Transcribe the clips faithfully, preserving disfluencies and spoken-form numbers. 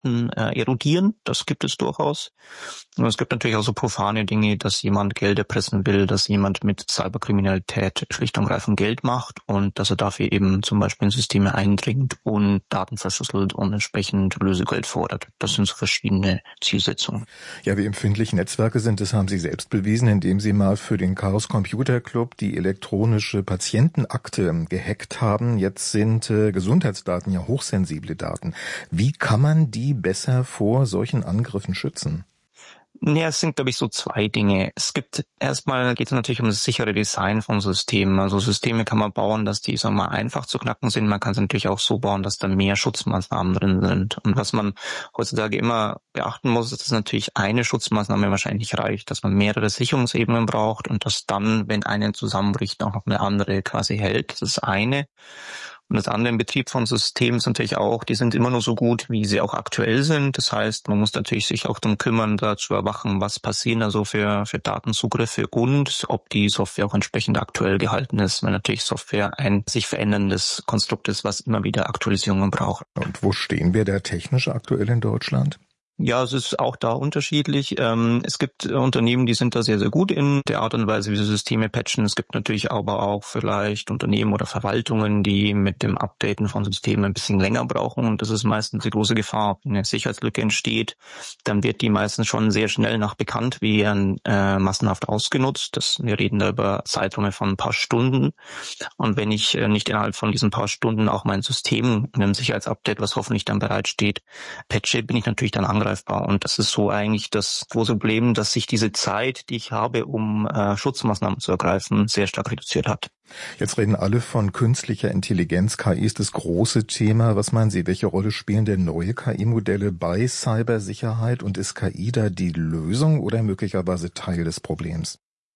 Daten äh, erodieren. Das gibt es durchaus. Und es gibt natürlich auch so profane Dinge, dass jemand Geld erpressen will, dass jemand mit Cyberkriminalität schlicht und greifend Geld macht und dass er dafür eben zum Beispiel in Systeme eindringt und Daten verschlüsselt und entsprechend Lösegeld fordert. Das sind so verschiedene Zielsetzungen. Ja, wie empfindlich Netzwerke sind, das haben Sie selbst bewiesen, indem Sie mal für den Chaos Computer Club die elektronische Patientenakte gehackt haben. Jetzt sind äh, Gesundheitsdaten ja hochsensible Daten. Wie kann man die besser vor solchen Angriffen schützen? Ja, es sind, glaube ich, so zwei Dinge. Es gibt, erstmal geht es natürlich um das sichere Design von Systemen. Also Systeme kann man bauen, dass die, sagen wir mal, einfach zu knacken sind. Man kann sie natürlich auch so bauen, dass da mehr Schutzmaßnahmen drin sind. Und was man heutzutage immer beachten muss, ist, dass natürlich eine Schutzmaßnahme wahrscheinlich nicht reicht, dass man mehrere Sicherungsebenen braucht und dass dann, wenn eine zusammenbricht, auch noch eine andere quasi hält. Das ist eine. Und das andere im Betrieb von Systemen ist natürlich auch, die sind immer nur so gut, wie sie auch aktuell sind. Das heißt, man muss natürlich sich auch darum kümmern, da zu überwachen, was passieren da so für, für Datenzugriffe und ob die Software auch entsprechend aktuell gehalten ist, weil natürlich Software ein sich veränderndes Konstrukt ist, was immer wieder Aktualisierungen braucht. Und wo stehen wir da technisch aktuell in Deutschland? Ja, es ist auch da unterschiedlich. Es gibt Unternehmen, die sind da sehr, sehr gut in der Art und Weise, wie sie Systeme patchen. Es gibt natürlich aber auch vielleicht Unternehmen oder Verwaltungen, die mit dem Updaten von Systemen ein bisschen länger brauchen. Und das ist meistens die große Gefahr. Wenn eine Sicherheitslücke entsteht, dann wird die meistens schon sehr schnell nach bekannt werden, äh, massenhaft ausgenutzt. Das, wir reden da über Zeiträume von ein paar Stunden. Und wenn ich äh, nicht innerhalb von diesen paar Stunden auch mein System in einem Sicherheitsupdate, was hoffentlich dann bereitsteht, patche, bin ich natürlich dann angreifbar. Und das ist so eigentlich das große Problem, dass sich diese Zeit, die ich habe, um äh, Schutzmaßnahmen zu ergreifen, sehr stark reduziert hat. Jetzt reden alle von künstlicher Intelligenz. K I ist das große Thema. Was meinen Sie, welche Rolle spielen denn neue K I-Modelle bei Cybersicherheit? Und ist K I da die Lösung oder möglicherweise Teil des Problems?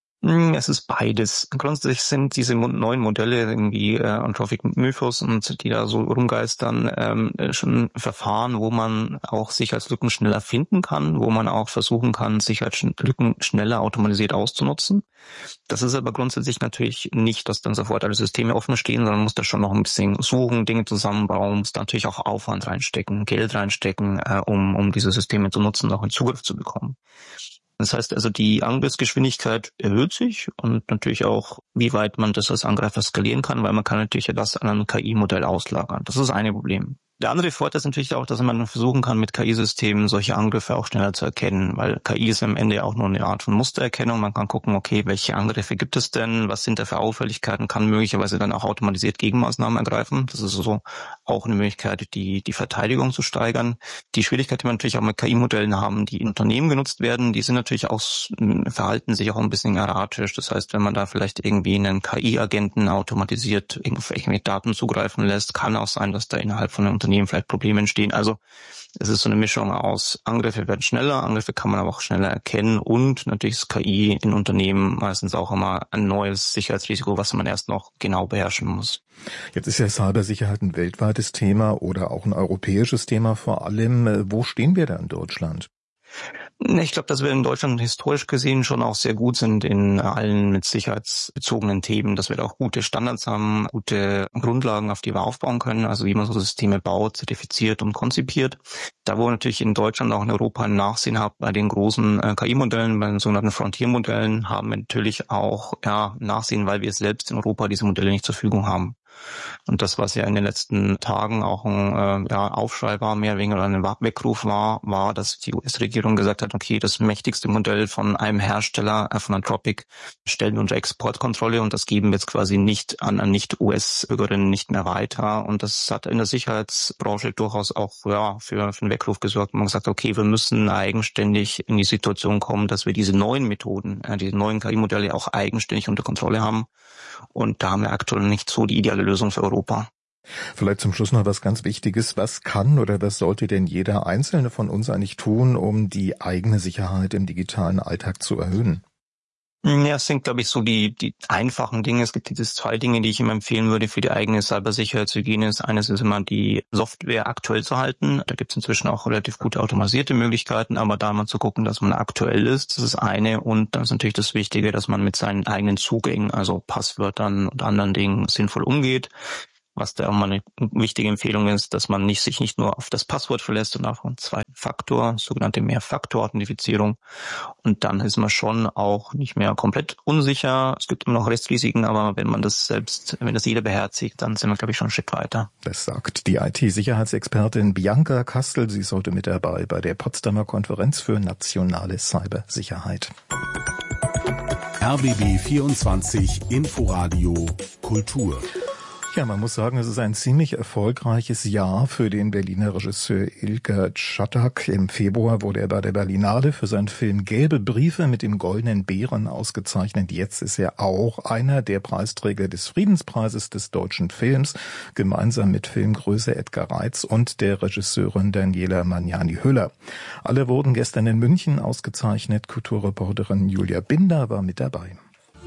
Es ist beides. Grundsätzlich sind diese neuen Modelle irgendwie äh, Anthropic Mythos und die da so rumgeistern, ähm, schon Verfahren, wo man auch Sicherheitslücken schneller finden kann, wo man auch versuchen kann, Sicherheitslücken schneller automatisiert auszunutzen. Das ist aber grundsätzlich natürlich nicht, dass dann sofort alle Systeme offen stehen, sondern man muss da schon noch ein bisschen suchen, Dinge zusammenbauen, muss da natürlich auch Aufwand reinstecken, Geld reinstecken, äh, um um diese Systeme zu nutzen, auch in Zugriff zu bekommen. Das heißt also, die Angriffsgeschwindigkeit erhöht sich und natürlich auch, wie weit man das als Angreifer skalieren kann, weil man kann natürlich das an einem K I-Modell auslagern. Das ist ein Problem. Der andere Vorteil ist natürlich auch, dass man versuchen kann, mit K I-Systemen solche Angriffe auch schneller zu erkennen, weil K I ist am Ende auch nur eine Art von Mustererkennung. Man kann gucken, okay, welche Angriffe gibt es denn, was sind da für Auffälligkeiten, kann möglicherweise dann auch automatisiert Gegenmaßnahmen ergreifen. Das ist so auch eine Möglichkeit, die die Verteidigung zu steigern. Die Schwierigkeit, die man natürlich auch mit K I-Modellen haben, die in Unternehmen genutzt werden, die sind natürlich auch, verhalten sich auch ein bisschen erratisch. Das heißt, wenn man da vielleicht irgendwie einen K I-Agenten automatisiert irgendwelche Daten zugreifen lässt, kann auch sein, dass da innerhalb von einem Unternehmen vielleicht Probleme entstehen. Also es ist so eine Mischung aus Angriffe werden schneller, Angriffe kann man aber auch schneller erkennen und natürlich ist K I in Unternehmen meistens auch immer ein neues Sicherheitsrisiko, was man erst noch genau beherrschen muss. Jetzt ist ja Cybersicherheit ein weltweites Thema oder auch ein europäisches Thema vor allem. Wo stehen wir da in Deutschland? Ich glaube, dass wir in Deutschland historisch gesehen schon auch sehr gut sind in allen mit sicherheitsbezogenen Themen, dass wir da auch gute Standards haben, gute Grundlagen, auf die wir aufbauen können, also wie man so Systeme baut, zertifiziert und konzipiert. Da wo wir natürlich in Deutschland auch in Europa ein Nachsehen haben bei den großen äh, K I-Modellen, bei den sogenannten Frontier-Modellen, haben wir natürlich auch ja Nachsehen, weil wir selbst in Europa diese Modelle nicht zur Verfügung haben. Und das, was ja in den letzten Tagen auch ein äh, ja, Aufschrei war, mehr oder weniger ein Weckruf war, war, dass die U S-Regierung gesagt hat, okay, das mächtigste Modell von einem Hersteller, äh, von Anthropic, stellen wir unter Exportkontrolle und das geben wir jetzt quasi nicht an, an Nicht-U S-Bürgerinnen nicht mehr weiter. Und das hat in der Sicherheitsbranche durchaus auch ja für, für einen Weckruf gesorgt. Man hat gesagt, okay, wir müssen eigenständig in die Situation kommen, dass wir diese neuen Methoden, äh, diese neuen K I-Modelle auch eigenständig unter Kontrolle haben. Und da haben wir aktuell nicht so die ideale Lösung für Europa. Vielleicht zum Schluss noch was ganz Wichtiges. Was kann oder was sollte denn jeder Einzelne von uns eigentlich tun, um die eigene Sicherheit im digitalen Alltag zu erhöhen? Ja, es sind, glaube ich, so die die einfachen Dinge. Es gibt diese zwei Dinge, die ich immer empfehlen würde für die eigene Cybersicherheitshygiene. Das eine ist immer, die Software aktuell zu halten. Da gibt es inzwischen auch relativ gute automatisierte Möglichkeiten, aber da mal zu gucken, dass man aktuell ist, das ist eine. Und dann ist natürlich das Wichtige, dass man mit seinen eigenen Zugängen, also Passwörtern und anderen Dingen sinnvoll umgeht. was da immer eine wichtige Empfehlung ist, dass man nicht sich nicht nur auf das Passwort verlässt und auf einen zweiten Faktor, sogenannte Mehrfaktor-Authentifizierung. Und dann ist man schon auch nicht mehr komplett unsicher. Es gibt immer noch Restrisiken, aber wenn man das selbst, wenn das jeder beherzigt, dann sind wir, glaube ich, schon einen Schritt weiter. Das sagt die I T-Sicherheitsexpertin Bianca Kastel. Sie ist heute mit dabei bei der Potsdamer Konferenz für nationale Cybersicherheit. R B B vierundzwanzig Inforadio Kultur. Ja, man muss sagen, es ist ein ziemlich erfolgreiches Jahr für den Berliner Regisseur Ilker Czatak. Im Februar wurde er bei der Berlinale für seinen Film Gelbe Briefe mit dem Goldenen Bären ausgezeichnet. Jetzt ist er auch einer der Preisträger des Friedenspreises des deutschen Films, gemeinsam mit Filmgröße Edgar Reitz und der Regisseurin Daniela Magnani-Hüller. Alle wurden gestern in München ausgezeichnet. Kulturreporterin Julia Binder war mit dabei.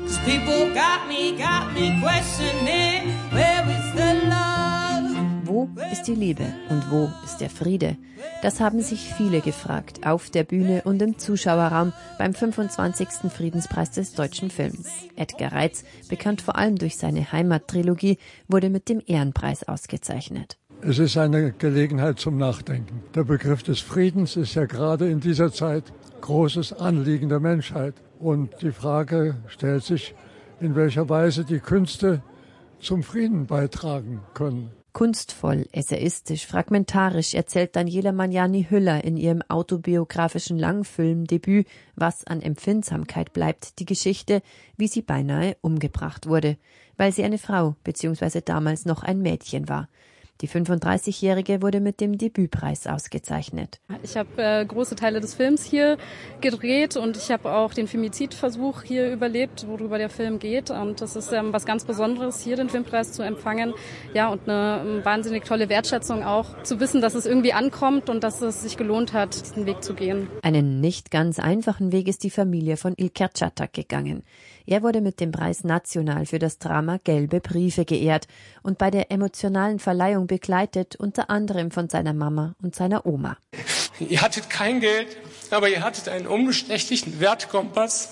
Wo ist die Liebe und wo ist der Friede? Das haben sich viele gefragt, auf der Bühne und im Zuschauerraum beim fünfundzwanzigsten Friedenspreis des deutschen Films. Edgar Reitz, bekannt vor allem durch seine Heimattrilogie, wurde mit dem Ehrenpreis ausgezeichnet. Es ist eine Gelegenheit zum Nachdenken. Der Begriff des Friedens ist ja gerade in dieser Zeit großes Anliegen der Menschheit. Und die Frage stellt sich, in welcher Weise die Künste zum Frieden beitragen können. Kunstvoll, essayistisch, fragmentarisch erzählt Daniela Magnani-Hüller in ihrem autobiografischen Langfilmdebüt Was an Empfindsamkeit bleibt, die Geschichte, wie sie beinahe umgebracht wurde, weil sie eine Frau bzw. damals noch ein Mädchen war. Die fünfunddreißigjährige wurde mit dem Debütpreis ausgezeichnet. Ich habe äh, große Teile des Films hier gedreht und ich habe auch den Femizidversuch hier überlebt, worüber der Film geht. Und das ist ähm, was ganz Besonderes, hier den Filmpreis zu empfangen. Ja, und eine ähm, wahnsinnig tolle Wertschätzung auch, zu wissen, dass es irgendwie ankommt und dass es sich gelohnt hat, diesen Weg zu gehen. Einen nicht ganz einfachen Weg ist die Familie von Ilker Czatak gegangen. Er wurde mit dem Preis national für das Drama Gelbe Briefe geehrt und bei der emotionalen Verleihung begleitet, unter anderem von seiner Mama und seiner Oma. Ihr hattet kein Geld, aber ihr hattet einen unbestechlichen Wertkompass,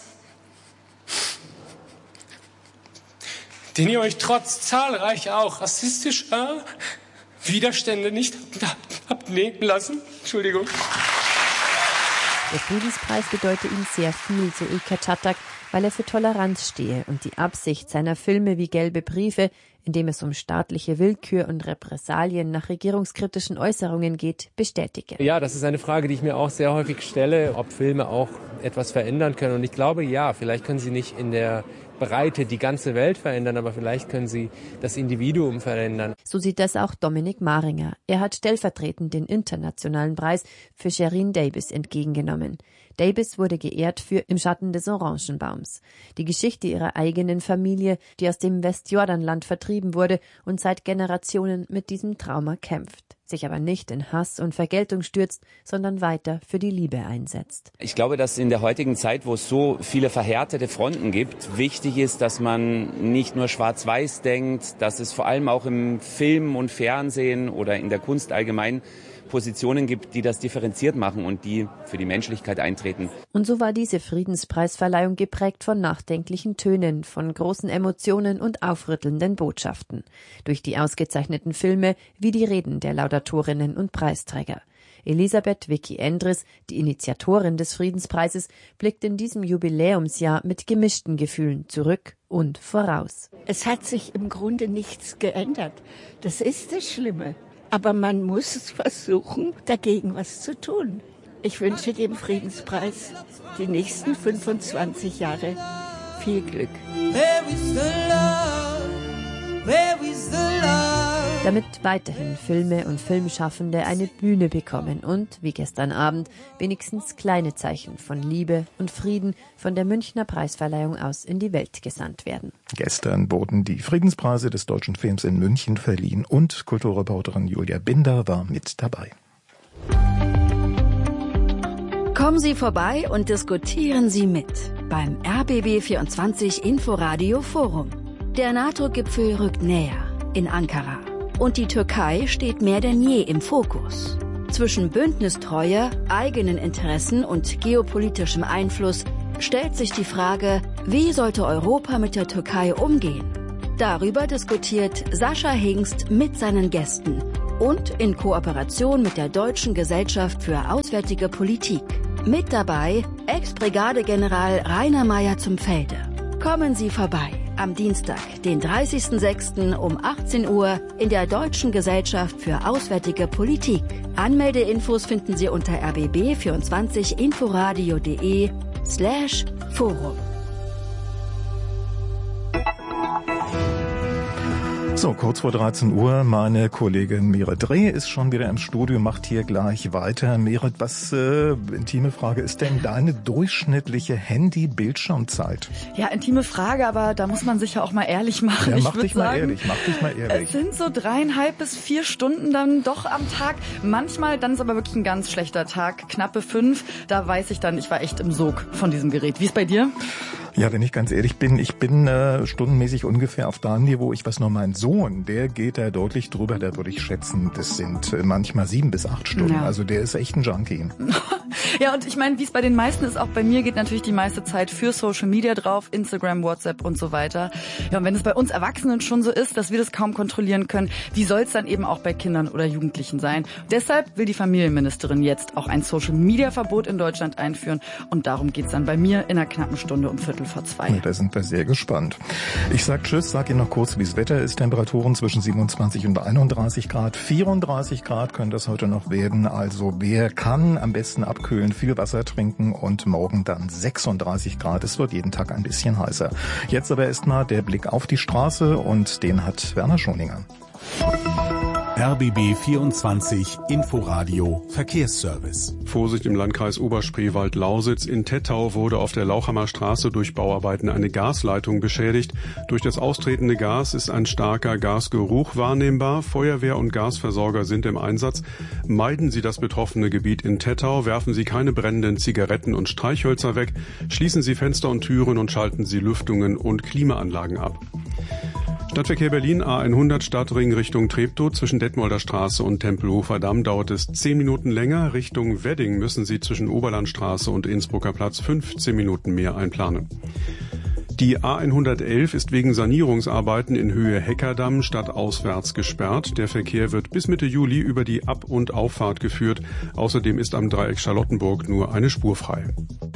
den ihr euch trotz zahlreicher auch rassistischer Widerstände nicht habt nehmen lassen. Entschuldigung. Der Friedenspreis bedeutet ihm sehr viel, so Ilker Czatak, weil er für Toleranz stehe und die Absicht seiner Filme wie Gelbe Briefe, in dem es um staatliche Willkür und Repressalien nach regierungskritischen Äußerungen geht, bestätige. Ja, das ist eine Frage, die ich mir auch sehr häufig stelle, ob Filme auch etwas verändern können. Und ich glaube, ja, vielleicht können sie nicht in der Breite die ganze Welt verändern, aber vielleicht können sie das Individuum verändern. So sieht das auch Dominik Maringer. Er hat stellvertretend den internationalen Preis für Shirin Davis entgegengenommen. Davis wurde geehrt für Im Schatten des Orangenbaums. Die Geschichte ihrer eigenen Familie, die aus dem Westjordanland vertrieben wurde und seit Generationen mit diesem Trauma kämpft, sich aber nicht in Hass und Vergeltung stürzt, sondern weiter für die Liebe einsetzt. Ich glaube, dass in der heutigen Zeit, wo es so viele verhärtete Fronten gibt, wichtig ist, dass man nicht nur schwarz-weiß denkt, dass es vor allem auch im Film und Fernsehen oder in der Kunst allgemein Positionen gibt, die das differenziert machen und die für die Menschlichkeit eintreten. Und so war diese Friedenspreisverleihung geprägt von nachdenklichen Tönen, von großen Emotionen und aufrüttelnden Botschaften. Durch die ausgezeichneten Filme wie die Reden der Laudatorinnen und Preisträger. Elisabeth Vicky Endres, die Initiatorin des Friedenspreises, blickt in diesem Jubiläumsjahr mit gemischten Gefühlen zurück und voraus. Es hat sich im Grunde nichts geändert. Das ist das Schlimme. Aber man muss es versuchen, dagegen was zu tun. Ich wünsche dem Friedenspreis die nächsten fünfundzwanzig Jahre viel Glück. Damit weiterhin Filme und Filmschaffende eine Bühne bekommen und, wie gestern Abend, wenigstens kleine Zeichen von Liebe und Frieden von der Münchner Preisverleihung aus in die Welt gesandt werden. Gestern wurden die Friedenspreise des deutschen Films in München verliehen und Kulturreporterin Julia Binder war mit dabei. Kommen Sie vorbei und diskutieren Sie mit beim R B B vierundzwanzig Inforadio Forum. Der NATO-Gipfel rückt näher in Ankara. Und die Türkei steht mehr denn je im Fokus. Zwischen Bündnistreue, eigenen Interessen und geopolitischem Einfluss stellt sich die Frage, wie sollte Europa mit der Türkei umgehen? Darüber diskutiert Sascha Hingst mit seinen Gästen und in Kooperation mit der Deutschen Gesellschaft für Auswärtige Politik. Mit dabei Ex-Brigadegeneral Rainer Meyer zum Felde. Kommen Sie vorbei am Dienstag, den dreißigsten sechsten um achtzehn Uhr in der Deutschen Gesellschaft für Auswärtige Politik. Anmeldeinfos finden Sie unter r b b vierundzwanzig inforadio punkt de slash forum. So, kurz vor dreizehn Uhr, meine Kollegin Merit Reh ist schon wieder im Studio, macht hier gleich weiter. Merit, was, äh, intime Frage, ist denn deine durchschnittliche Handy-Bildschirmzeit? Ja, intime Frage, aber da muss man sich ja auch mal ehrlich machen. Ja, ich mach dich sagen, mal ehrlich, mach dich mal ehrlich. Es sind so dreieinhalb bis vier Stunden dann doch am Tag. Manchmal, dann ist aber wirklich ein ganz schlechter Tag, knappe fünf. Da weiß ich dann, ich war echt im Sog von diesem Gerät. Wie ist bei dir? Ja, wenn ich ganz ehrlich bin, ich bin äh, stundenmäßig ungefähr auf deinem Niveau. Ich weiß noch, mein Sohn, der geht da deutlich drüber. Da würde ich schätzen, das sind äh, manchmal sieben bis acht Stunden. Ja. Also der ist echt ein Junkie. Ja, und ich meine, wie es bei den meisten ist, auch bei mir geht natürlich die meiste Zeit für Social Media drauf, Instagram, WhatsApp und so weiter. Ja, und wenn es bei uns Erwachsenen schon so ist, dass wir das kaum kontrollieren können, wie soll es dann eben auch bei Kindern oder Jugendlichen sein? Deshalb will die Familienministerin jetzt auch ein Social Media Verbot in Deutschland einführen. Und darum geht's dann bei mir in einer knappen Stunde um Viertel vor zwei. Da sind wir sehr gespannt. Ich sag Tschüss, sag Ihnen noch kurz, wie das Wetter ist. Temperaturen zwischen siebenundzwanzig und einunddreißig Grad. vierunddreißig Grad können das heute noch werden. Also wer kann, am besten abkühlen, viel Wasser trinken und morgen dann sechsunddreißig Grad. Es wird jeden Tag ein bisschen heißer. Jetzt aber erstmal der Blick auf die Straße und den hat Werner Schoninger. R B B vierundzwanzig Inforadio Verkehrsservice. Vorsicht im Landkreis Oberspreewald-Lausitz. In Tettau wurde auf der Lauchhammer Straße durch Bauarbeiten eine Gasleitung beschädigt. Durch das austretende Gas ist ein starker Gasgeruch wahrnehmbar. Feuerwehr und Gasversorger sind im Einsatz. Meiden Sie das betroffene Gebiet in Tettau. Werfen Sie keine brennenden Zigaretten und Streichhölzer weg. Schließen Sie Fenster und Türen und schalten Sie Lüftungen und Klimaanlagen ab. Stadtverkehr Berlin A hundert Stadtring Richtung Treptow zwischen Detmolder Straße und Tempelhofer Damm dauert es zehn Minuten länger. Richtung Wedding müssen Sie zwischen Oberlandstraße und Innsbrucker Platz fünfzehn Minuten mehr einplanen. Die A hundertelf ist wegen Sanierungsarbeiten in Höhe Heckerdamm stadtauswärts gesperrt. Der Verkehr wird bis Mitte Juli über die Ab- und Auffahrt geführt. Außerdem ist am Dreieck Charlottenburg nur eine Spur frei.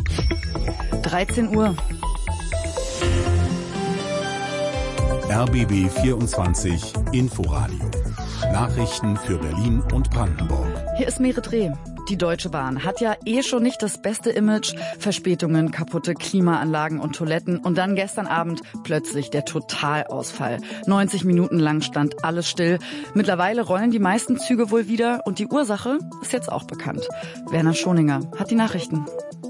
dreizehn Uhr. R B B vierundzwanzig Inforadio. Nachrichten für Berlin und Brandenburg. Hier ist Merit Reh. Die Deutsche Bahn hat ja eh schon nicht das beste Image. Verspätungen, kaputte Klimaanlagen und Toiletten. Und dann gestern Abend plötzlich der Totalausfall. neunzig Minuten lang stand alles still. Mittlerweile rollen die meisten Züge wohl wieder. Und die Ursache ist jetzt auch bekannt. Werner Schoninger hat die Nachrichten.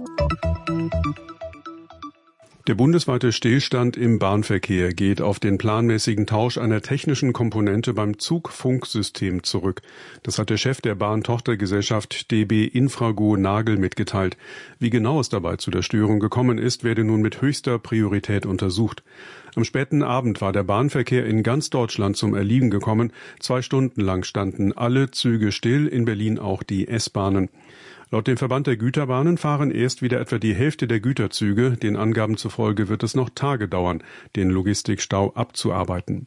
Der bundesweite Stillstand im Bahnverkehr geht auf den planmäßigen Tausch einer technischen Komponente beim Zugfunksystem zurück. Das hat der Chef der Bahn-Tochtergesellschaft D B Infrago Nagel mitgeteilt. Wie genau es dabei zu der Störung gekommen ist, werde nun mit höchster Priorität untersucht. Am späten Abend war der Bahnverkehr in ganz Deutschland zum Erliegen gekommen. Zwei Stunden lang standen alle Züge still, in Berlin auch die S-Bahnen. Laut dem Verband der Güterbahnen fahren erst wieder etwa die Hälfte der Güterzüge. Den Angaben zufolge wird es noch Tage dauern, den Logistikstau abzuarbeiten.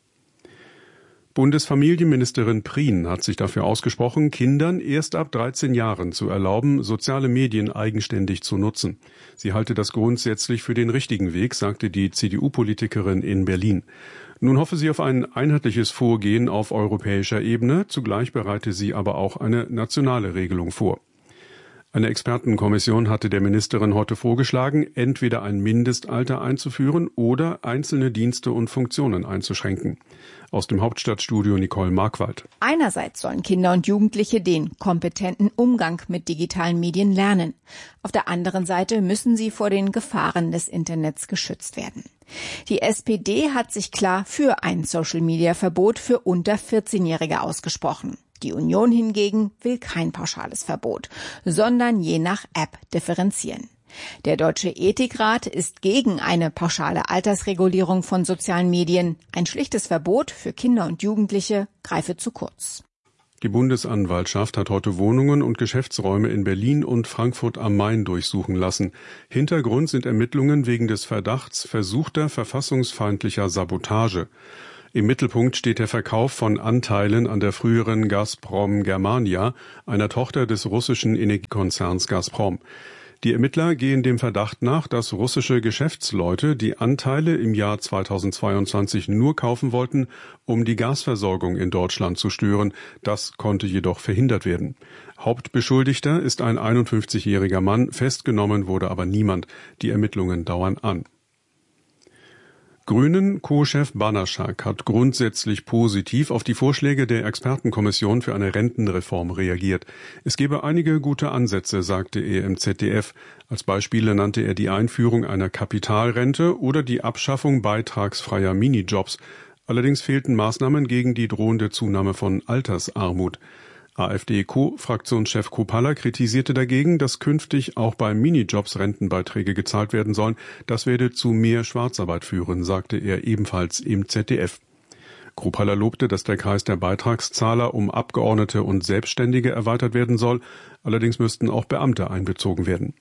Bundesfamilienministerin Prien hat sich dafür ausgesprochen, Kindern erst ab dreizehn Jahren zu erlauben, soziale Medien eigenständig zu nutzen. Sie halte das grundsätzlich für den richtigen Weg, sagte die C D U-Politikerin in Berlin. Nun hoffe sie auf ein einheitliches Vorgehen auf europäischer Ebene. Zugleich bereite sie aber auch eine nationale Regelung vor. Eine Expertenkommission hatte der Ministerin heute vorgeschlagen, entweder ein Mindestalter einzuführen oder einzelne Dienste und Funktionen einzuschränken. Aus dem Hauptstadtstudio Nicole Markwald. Einerseits sollen Kinder und Jugendliche den kompetenten Umgang mit digitalen Medien lernen. Auf der anderen Seite müssen sie vor den Gefahren des Internets geschützt werden. Die S P D hat sich klar für ein Social-Media-Verbot für unter vierzehnjährige ausgesprochen. Die Union hingegen will kein pauschales Verbot, sondern je nach App differenzieren. Der Deutsche Ethikrat ist gegen eine pauschale Altersregulierung von sozialen Medien. Ein schlichtes Verbot für Kinder und Jugendliche greife zu kurz. Die Bundesanwaltschaft hat heute Wohnungen und Geschäftsräume in Berlin und Frankfurt am Main durchsuchen lassen. Hintergrund sind Ermittlungen wegen des Verdachts versuchter verfassungsfeindlicher Sabotage. Im Mittelpunkt steht der Verkauf von Anteilen an der früheren Gazprom Germania, einer Tochter des russischen Energiekonzerns Gazprom. Die Ermittler gehen dem Verdacht nach, dass russische Geschäftsleute die Anteile im Jahr zweitausendzweiundzwanzig nur kaufen wollten, um die Gasversorgung in Deutschland zu stören. Das konnte jedoch verhindert werden. Hauptbeschuldigter ist ein einundfünfzigjähriger Mann, festgenommen wurde aber niemand. Die Ermittlungen dauern an. Grünen Co-Chef Banaschak hat grundsätzlich positiv auf die Vorschläge der Expertenkommission für eine Rentenreform reagiert. Es gebe einige gute Ansätze, sagte er im Z D F. Als Beispiele nannte er die Einführung einer Kapitalrente oder die Abschaffung beitragsfreier Minijobs. Allerdings fehlten Maßnahmen gegen die drohende Zunahme von Altersarmut. AfD-Co-Fraktionschef Kopalla kritisierte dagegen, dass künftig auch bei Minijobs Rentenbeiträge gezahlt werden sollen. Das werde zu mehr Schwarzarbeit führen, sagte er ebenfalls im Z D F. Kopalla lobte, dass der Kreis der Beitragszahler um Abgeordnete und Selbstständige erweitert werden soll. Allerdings müssten auch Beamte einbezogen werden.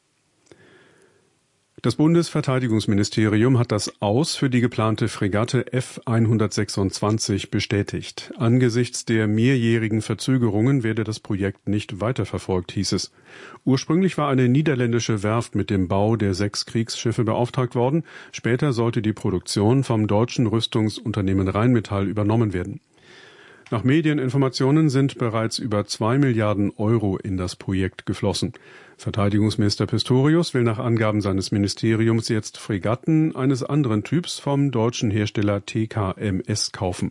Das Bundesverteidigungsministerium hat das Aus für die geplante Fregatte F hundertsechsundzwanzig bestätigt. Angesichts der mehrjährigen Verzögerungen werde das Projekt nicht weiterverfolgt, hieß es. Ursprünglich war eine niederländische Werft mit dem Bau der sechs Kriegsschiffe beauftragt worden. Später sollte die Produktion vom deutschen Rüstungsunternehmen Rheinmetall übernommen werden. Nach Medieninformationen sind bereits über zwei Milliarden Euro in das Projekt geflossen. Verteidigungsminister Pistorius will nach Angaben seines Ministeriums jetzt Fregatten eines anderen Typs vom deutschen Hersteller T K M S kaufen.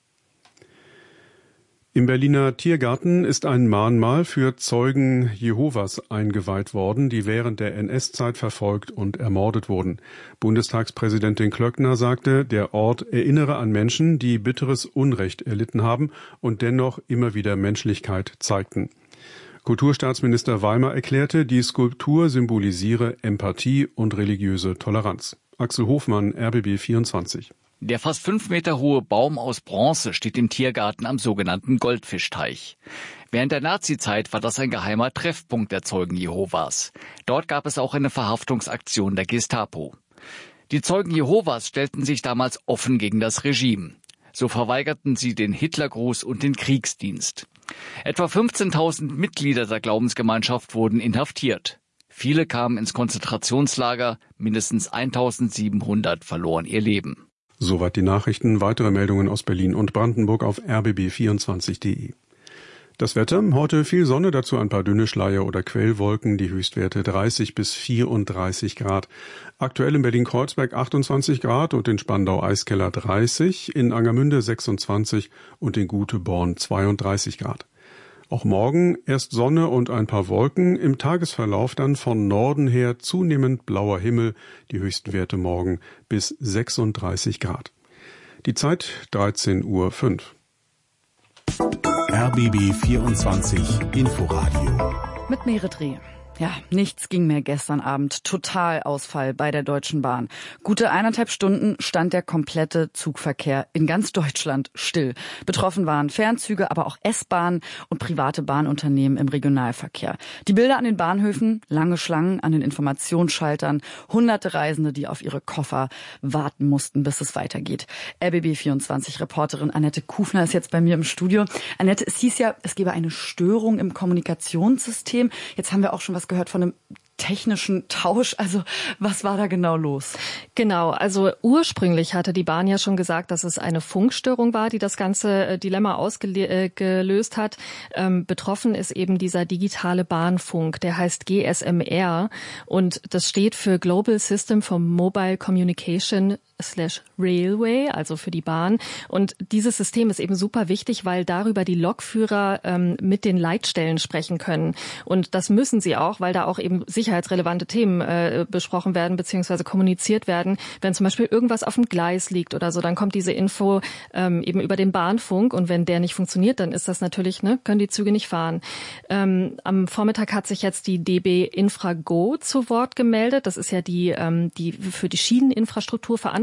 Im Berliner Tiergarten ist ein Mahnmal für Zeugen Jehovas eingeweiht worden, die während der N S-Zeit verfolgt und ermordet wurden. Bundestagspräsidentin Klöckner sagte, der Ort erinnere an Menschen, die bitteres Unrecht erlitten haben und dennoch immer wieder Menschlichkeit zeigten. Kulturstaatsminister Weimar erklärte, die Skulptur symbolisiere Empathie und religiöse Toleranz. Axel Hofmann, R B B vierundzwanzig. Der fast fünf Meter hohe Baum aus Bronze steht im Tiergarten am sogenannten Goldfischteich. Während der Nazizeit war das ein geheimer Treffpunkt der Zeugen Jehovas. Dort gab es auch eine Verhaftungsaktion der Gestapo. Die Zeugen Jehovas stellten sich damals offen gegen das Regime. So verweigerten sie den Hitlergruß und den Kriegsdienst. Etwa fünfzehntausend Mitglieder der Glaubensgemeinschaft wurden inhaftiert. Viele kamen ins Konzentrationslager, mindestens eintausendsiebenhundert verloren ihr Leben. Soweit die Nachrichten. Weitere Meldungen aus Berlin und Brandenburg auf r b b vierundzwanzig punkt d e. Das Wetter, heute viel Sonne, dazu ein paar dünne Schleier oder Quellwolken, die Höchstwerte dreißig bis vierunddreißig Grad. Aktuell in Berlin-Kreuzberg achtundzwanzig Grad und in Spandau-Eiskeller dreißig, in Angermünde sechsundzwanzig und in Guteborn zweiunddreißig Grad. Auch morgen erst Sonne und ein paar Wolken, im Tagesverlauf dann von Norden her zunehmend blauer Himmel, die höchsten Werte morgen bis sechsunddreißig Grad. Die Zeit dreizehn Uhr fünf. R B B vierundzwanzig Inforadio mit Meretri. Ja, nichts ging mehr gestern Abend. Totalausfall bei der Deutschen Bahn. Gute eineinhalb Stunden stand der komplette Zugverkehr in ganz Deutschland still. Betroffen waren Fernzüge, aber auch S-Bahnen und private Bahnunternehmen im Regionalverkehr. Die Bilder an den Bahnhöfen, lange Schlangen an den Informationsschaltern, hunderte Reisende, die auf ihre Koffer warten mussten, bis es weitergeht. R B B vierundzwanzig-Reporterin Annette Kufner ist jetzt bei mir im Studio. Annette, es hieß ja, es gebe eine Störung im Kommunikationssystem. Jetzt haben wir auch schon was gehört von einem technischen Tausch. Also was war da genau los? Genau, also ursprünglich hatte die Bahn ja schon gesagt, dass es eine Funkstörung war, die das ganze Dilemma ausgelöst hat. Ähm, betroffen ist eben dieser digitale Bahnfunk, der heißt G S M R und das steht für Global System for Mobile Communication slash Railway, also für die Bahn. Und dieses System ist eben super wichtig, weil darüber die Lokführer ähm, mit den Leitstellen sprechen können. Und das müssen sie auch, weil da auch eben sicherheitsrelevante Themen äh, besprochen werden bzw. kommuniziert werden. Wenn zum Beispiel irgendwas auf dem Gleis liegt oder so, dann kommt diese Info ähm, eben über den Bahnfunk. Und wenn der nicht funktioniert, dann ist das natürlich, ne, können die Züge nicht fahren. Ähm, am Vormittag hat sich jetzt die D B Infrago zu Wort gemeldet. Das ist ja die, ähm, die für die Schieneninfrastruktur verantwortlich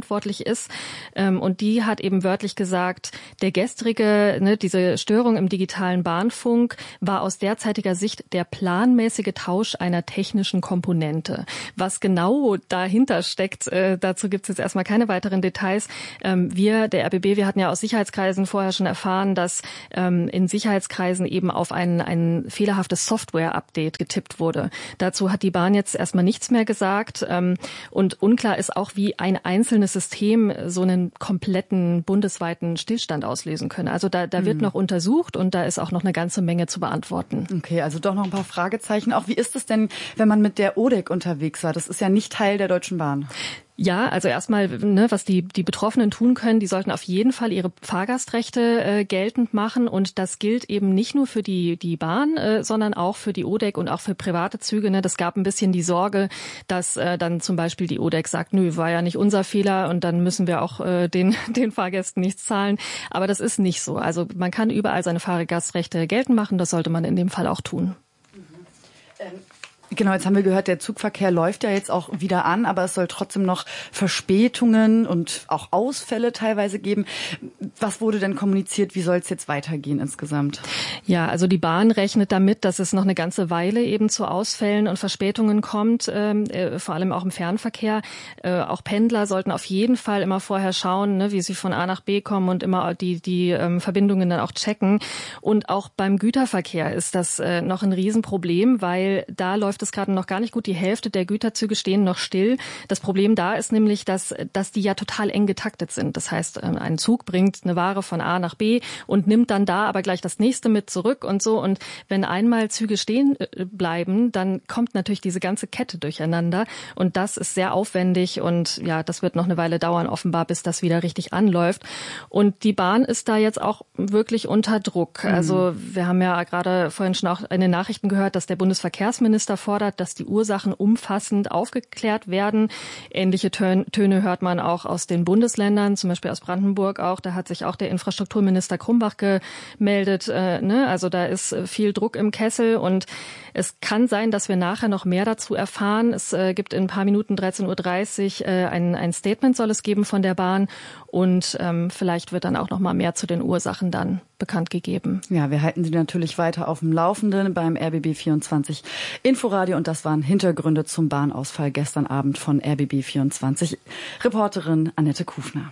verantwortlich ist. Und die hat eben wörtlich gesagt, der gestrige, ne, diese Störung im digitalen Bahnfunk war aus derzeitiger Sicht der planmäßige Tausch einer technischen Komponente. Was genau dahinter steckt, äh, dazu gibt es jetzt erstmal keine weiteren Details. Ähm, wir, der R B B, wir hatten ja aus Sicherheitskreisen vorher schon erfahren, dass ähm, in Sicherheitskreisen eben auf ein, ein fehlerhaftes Software-Update getippt wurde. Dazu hat die Bahn jetzt erstmal nichts mehr gesagt. Ähm, und unklar ist auch, wie ein einzelnes System so einen kompletten bundesweiten Stillstand auslösen können. Also da, da wird mhm. noch untersucht und da ist auch noch eine ganze Menge zu beantworten. Okay, also doch noch ein paar Fragezeichen. Auch wie ist es denn, wenn man mit der O D E C unterwegs war? Das ist ja nicht Teil der Deutschen Bahn. Ja, also erstmal, ne, was die die Betroffenen tun können, die sollten auf jeden Fall ihre Fahrgastrechte äh, geltend machen und das gilt eben nicht nur für die die Bahn, äh, sondern auch für die O D E C und auch für private Züge. Ne. Das gab ein bisschen die Sorge, dass äh, dann zum Beispiel die O D E C sagt, nö, war ja nicht unser Fehler und dann müssen wir auch äh, den den Fahrgästen nichts zahlen. Aber das ist nicht so. Also man kann überall seine Fahrgastrechte geltend machen. Das sollte man in dem Fall auch tun. Mhm. Ähm. Genau, jetzt haben wir gehört, der Zugverkehr läuft ja jetzt auch wieder an, aber es soll trotzdem noch Verspätungen und auch Ausfälle teilweise geben. Was wurde denn kommuniziert? Wie soll es jetzt weitergehen insgesamt? Ja, also die Bahn rechnet damit, dass es noch eine ganze Weile eben zu Ausfällen und Verspätungen kommt, äh, vor allem auch im Fernverkehr. Äh, auch Pendler sollten auf jeden Fall immer vorher schauen, ne, wie sie von A nach B kommen und immer die, die ähm, Verbindungen dann auch checken. Und auch beim Güterverkehr ist das äh, noch ein Riesenproblem, weil da läuft es gerade noch gar nicht gut. Die Hälfte der Güterzüge stehen noch still. Das Problem da ist nämlich, dass, dass die ja total eng getaktet sind. Das heißt, ein Zug bringt eine Ware von A nach B und nimmt dann da aber gleich das nächste mit zurück und so. Und wenn einmal Züge stehen bleiben, dann kommt natürlich diese ganze Kette durcheinander. Und das ist sehr aufwendig und ja, das wird noch eine Weile dauern, offenbar, bis das wieder richtig anläuft. Und die Bahn ist da jetzt auch wirklich unter Druck. Mhm. Also wir haben ja gerade vorhin schon auch in den Nachrichten gehört, dass der Bundesverkehrsminister fordert, dass die Ursachen umfassend aufgeklärt werden. Ähnliche Töne hört man auch aus den Bundesländern, zum Beispiel aus Brandenburg auch. Da hat sich auch der Infrastrukturminister Krumbach gemeldet. Äh, ne? Also da ist viel Druck im Kessel und es kann sein, dass wir nachher noch mehr dazu erfahren. Es äh, gibt in ein paar Minuten, dreizehn Uhr dreißig, äh, ein, ein Statement soll es geben von der Bahn und ähm, vielleicht wird dann auch noch mal mehr zu den Ursachen dann bekannt gegeben. Ja, wir halten Sie natürlich weiter auf dem Laufenden beim R B B vierundzwanzig Inforadio und das waren Hintergründe zum Bahnausfall gestern Abend von R B B vierundzwanzig. Reporterin Annette Kufner.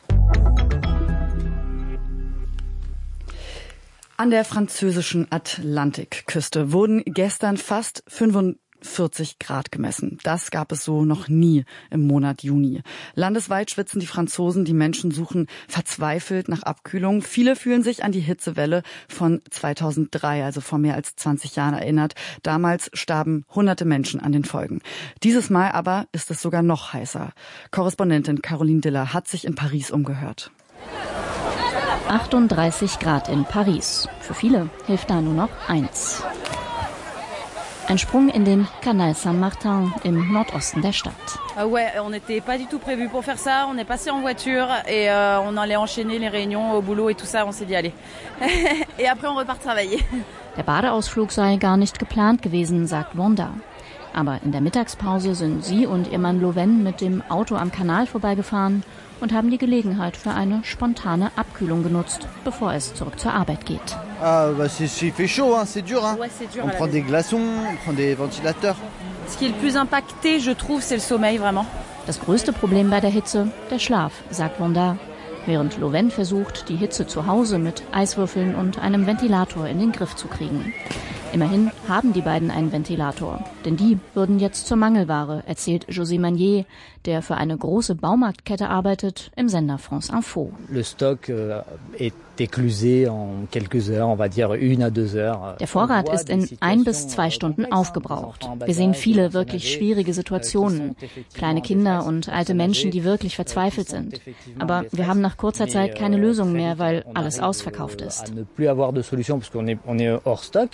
An der französischen Atlantikküste wurden gestern fast fünfundvierzig Grad gemessen. Das gab es so noch nie im Monat Juni. Landesweit schwitzen die Franzosen, die Menschen suchen verzweifelt nach Abkühlung. Viele fühlen sich an die Hitzewelle von zweitausenddrei, also vor mehr als zwanzig Jahren erinnert. Damals starben hunderte Menschen an den Folgen. Dieses Mal aber ist es sogar noch heißer. Korrespondentin Caroline Diller hat sich in Paris umgehört. achtunddreißig Grad in Paris. Für viele hilft da nur noch eins. Ein Sprung in den Canal Saint-Martin im Nordosten der Stadt. Ouais, on n'était pas du tout prévu pour faire ça. On est passé en voiture et euh, on allait enchaîner les réunions au boulot et tout ça. On s'est dit allez. Et après on repart travailler. Der Badeausflug sei gar nicht geplant gewesen, sagt Wanda. Aber in der Mittagspause sind sie und ihr Mann Loven mit dem Auto am Kanal vorbeigefahren und haben die Gelegenheit für eine spontane Abkühlung genutzt, bevor es zurück zur Arbeit geht. Ah, bah c'est il fait chaud, hein, c'est dur, hein. Ouais, c'est dur. On prend des glaçons, on prend des ventilateurs. Ce qui est le plus impacté, je trouve, c'est le sommeil vraiment. Das größte Problem bei der Hitze, der Schlaf, sagt Wanda, während Loven versucht, die Hitze zu Hause mit Eiswürfeln und einem Ventilator in den Griff zu kriegen. Immerhin haben die beiden einen Ventilator, denn die würden jetzt zur Mangelware, erzählt José Magnier, der für eine große Baumarktkette arbeitet, im Sender France Info. Le stock est éclusé en quelques heures, on va dire une à deux heures. Der Vorrat ist in ein bis zwei Stunden aufgebraucht. Wir sehen viele wirklich schwierige Situationen. Kleine Kinder und alte Menschen, die wirklich verzweifelt sind. Aber wir haben nach kurzer Zeit keine Lösung mehr, weil alles ausverkauft ist.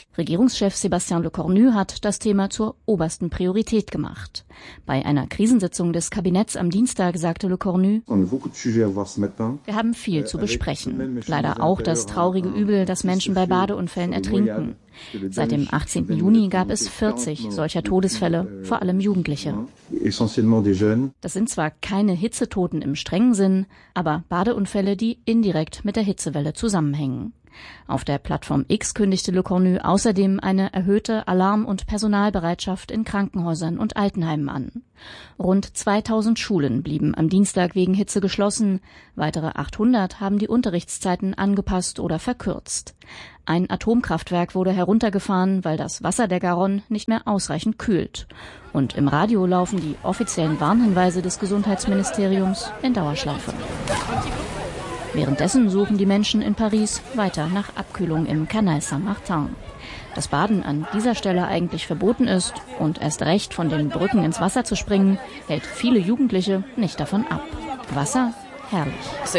Regierungschef Sébastien Lecornu hat das Thema zur obersten Priorität gemacht. Bei einer Krisensitzung des Kabinetts am Dienstag sagte Lecornu: Wir haben viel zu besprechen. Leider auch das traurige Übel, dass Menschen bei Badeunfällen ertrinken. Seit dem achtzehnten Juni gab es vierzig solcher Todesfälle, vor allem Jugendliche. Das sind zwar keine Hitzetoten im strengen Sinn, aber Badeunfälle, die indirekt mit der Hitzewelle zusammenhängen. Auf der Plattform X kündigte Lecornu außerdem eine erhöhte Alarm- und Personalbereitschaft in Krankenhäusern und Altenheimen an. Rund zweitausend Schulen blieben am Dienstag wegen Hitze geschlossen. Weitere achthundert haben die Unterrichtszeiten angepasst oder verkürzt. Ein Atomkraftwerk wurde heruntergefahren, weil das Wasser der Garonne nicht mehr ausreichend kühlt. Und im Radio laufen die offiziellen Warnhinweise des Gesundheitsministeriums in Dauerschleife. Währenddessen suchen die Menschen in Paris weiter nach Abkühlung im Canal Saint-Martin. Dass Baden an dieser Stelle eigentlich verboten ist und erst recht von den Brücken ins Wasser zu springen, hält viele Jugendliche nicht davon ab. Wasser? Herrlich.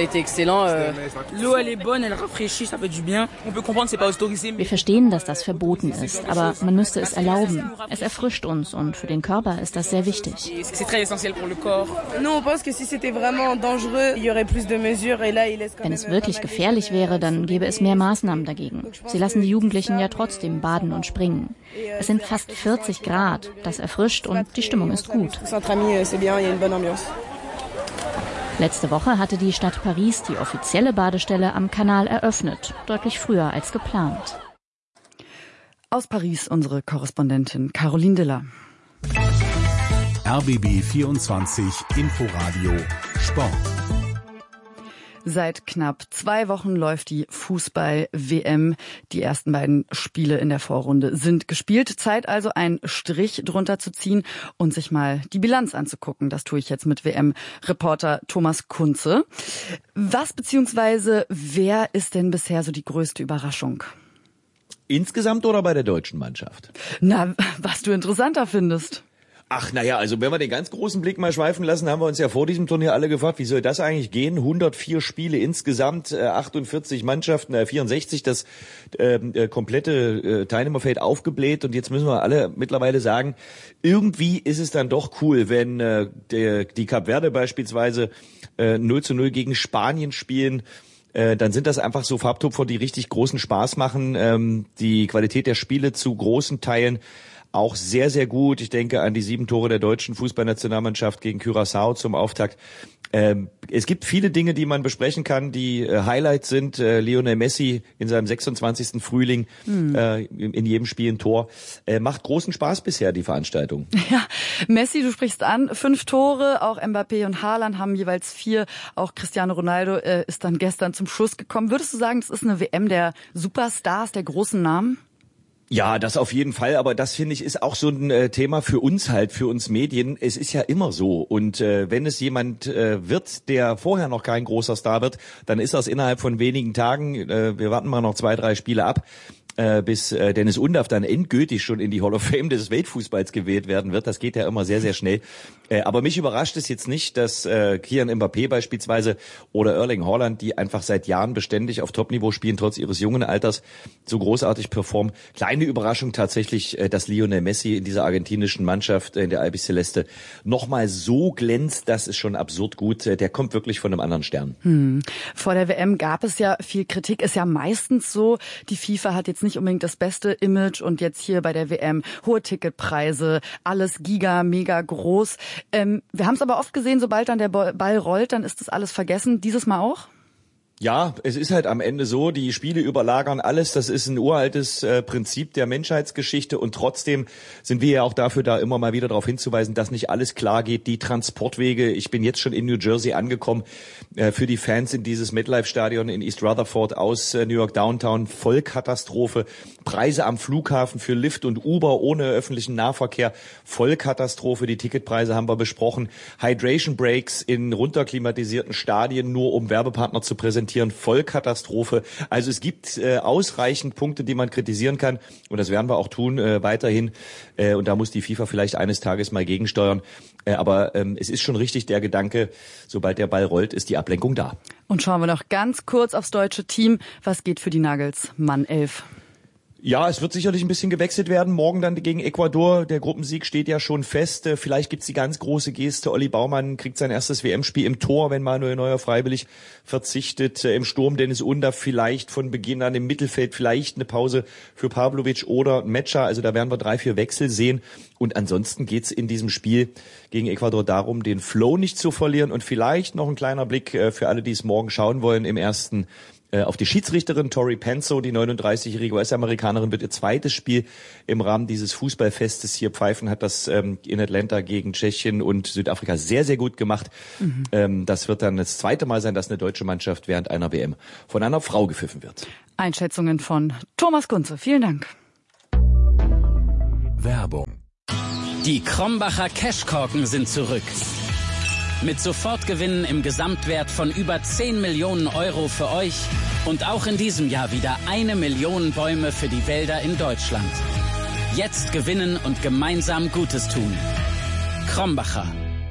Wir verstehen, dass das verboten ist, aber man müsste es erlauben. Es erfrischt uns und für den Körper ist das sehr wichtig. Wenn es wirklich gefährlich wäre, dann gäbe es mehr Maßnahmen dagegen. Sie lassen die Jugendlichen ja trotzdem baden und springen. Es sind fast vierzig Grad, das erfrischt und die Stimmung ist gut. Letzte Woche hatte die Stadt Paris die offizielle Badestelle am Kanal eröffnet, deutlich früher als geplant. Aus Paris unsere Korrespondentin Caroline Diller. R B B vierundzwanzig Inforadio Sport. Seit knapp zwei Wochen läuft die Fußball-W M. Die ersten beiden Spiele in der Vorrunde sind gespielt. Zeit also, einen Strich drunter zu ziehen und sich mal die Bilanz anzugucken. Das tue ich jetzt mit W M-Reporter Thomas Kunze. Was bzw. wer ist denn bisher so die größte Überraschung? Insgesamt oder bei der deutschen Mannschaft? Na, was du interessanter findest. Ach, naja, also wenn wir den ganz großen Blick mal schweifen lassen, haben wir uns ja vor diesem Turnier alle gefragt, wie soll das eigentlich gehen? hundertvier Spiele insgesamt, äh, achtundvierzig Mannschaften, äh, vierundsechzig, das äh, komplette äh, Teilnehmerfeld aufgebläht. Und jetzt müssen wir alle mittlerweile sagen, irgendwie ist es dann doch cool, wenn äh, der, die Kap Verde beispielsweise äh, null zu null gegen Spanien spielen. Äh, dann sind das einfach so Farbtupfer, die richtig großen Spaß machen, ähm, die Qualität der Spiele zu großen Teilen auch sehr, sehr gut. Ich denke an die sieben Tore der deutschen Fußballnationalmannschaft gegen Curaçao zum Auftakt. Ähm, es gibt viele Dinge, die man besprechen kann, die äh, Highlights sind. Äh, Lionel Messi in seinem sechsundzwanzigsten Frühling, mhm. äh, in jedem Spiel ein Tor. Äh, macht großen Spaß bisher, die Veranstaltung. Ja, Messi, du sprichst an, fünf Tore, auch Mbappé und Haaland haben jeweils vier. Auch Cristiano Ronaldo äh, ist dann gestern zum Schuss gekommen. Würdest du sagen, das ist eine W M der Superstars, der großen Namen? Ja, das auf jeden Fall, aber das finde ich ist auch so ein äh, Thema für uns halt, für uns Medien. Es ist ja immer so und äh, wenn es jemand äh, wird, der vorher noch kein großer Star wird, dann ist das innerhalb von wenigen Tagen. Äh, wir warten mal noch zwei, drei Spiele ab, äh, bis äh, Dennis Undaff dann endgültig schon in die Hall of Fame des Weltfußballs gewählt werden wird. Das geht ja immer sehr, sehr schnell. Äh, aber mich überrascht es jetzt nicht, dass äh, Kylian Mbappé beispielsweise oder Erling Haaland, die einfach seit Jahren beständig auf Topniveau spielen, trotz ihres jungen Alters, so großartig performen. Kleine Überraschung tatsächlich, äh, dass Lionel Messi in dieser argentinischen Mannschaft, äh, in der Albiceleste, nochmal so glänzt. Das ist schon absurd gut. Äh, der kommt wirklich von einem anderen Stern. Hm. Vor der W M gab es ja viel Kritik. Ist ja meistens so, die FIFA hat jetzt nicht unbedingt das beste Image und jetzt hier bei der W M hohe Ticketpreise, alles giga, mega groß. Ähm, wir haben es aber oft gesehen, sobald dann der Ball rollt, dann ist das alles vergessen. Dieses Mal auch? Ja, es ist halt am Ende so, die Spiele überlagern alles, das ist ein uraltes äh, Prinzip der Menschheitsgeschichte und trotzdem sind wir ja auch dafür da, immer mal wieder darauf hinzuweisen, dass nicht alles klar geht, die Transportwege, ich bin jetzt schon in New Jersey angekommen, äh, für die Fans in dieses MetLife-Stadion in East Rutherford aus äh, New York Downtown, Vollkatastrophe, Preise am Flughafen für Lyft und Uber ohne öffentlichen Nahverkehr, Vollkatastrophe, die Ticketpreise haben wir besprochen, Hydration Breaks in runterklimatisierten Stadien, nur um Werbepartner zu präsentieren, Vollkatastrophe. Also es gibt äh, ausreichend Punkte, die man kritisieren kann und das werden wir auch tun äh, weiterhin äh, und da muss die FIFA vielleicht eines Tages mal gegensteuern. Äh, aber ähm, es ist schon richtig der Gedanke, sobald der Ball rollt, ist die Ablenkung da. Und schauen wir noch ganz kurz aufs deutsche Team. Was geht für die Nuggets? Mann elf. Ja, es wird sicherlich ein bisschen gewechselt werden. Morgen dann gegen Ecuador. Der Gruppensieg steht ja schon fest. Vielleicht gibt's die ganz große Geste. Olli Baumann kriegt sein erstes W M-Spiel im Tor, wenn Manuel Neuer freiwillig verzichtet. Im Sturm Dennis Undav vielleicht von Beginn an, im Mittelfeld vielleicht eine Pause für Pavlovic oder Metscher. Also da werden wir drei, vier Wechsel sehen. Und ansonsten geht's in diesem Spiel gegen Ecuador darum, den Flow nicht zu verlieren. Und vielleicht noch ein kleiner Blick für alle, die es morgen schauen wollen, im ersten auf die Schiedsrichterin Tori Penso, die neununddreißigjährige U S-Amerikanerin, wird ihr zweites Spiel im Rahmen dieses Fußballfestes hier pfeifen, hat das ähm, in Atlanta gegen Tschechien und Südafrika sehr, sehr gut gemacht. Mhm. Ähm, das wird dann das zweite Mal sein, dass eine deutsche Mannschaft während einer W M von einer Frau gepfiffen wird. Einschätzungen von Thomas Kunze. Vielen Dank. Werbung. Die Krombacher Cashkorken sind zurück. Mit Sofortgewinnen im Gesamtwert von über zehn Millionen Euro für euch und auch in diesem Jahr wieder eine Million Bäume für die Wälder in Deutschland. Jetzt gewinnen und gemeinsam Gutes tun. Krombacher.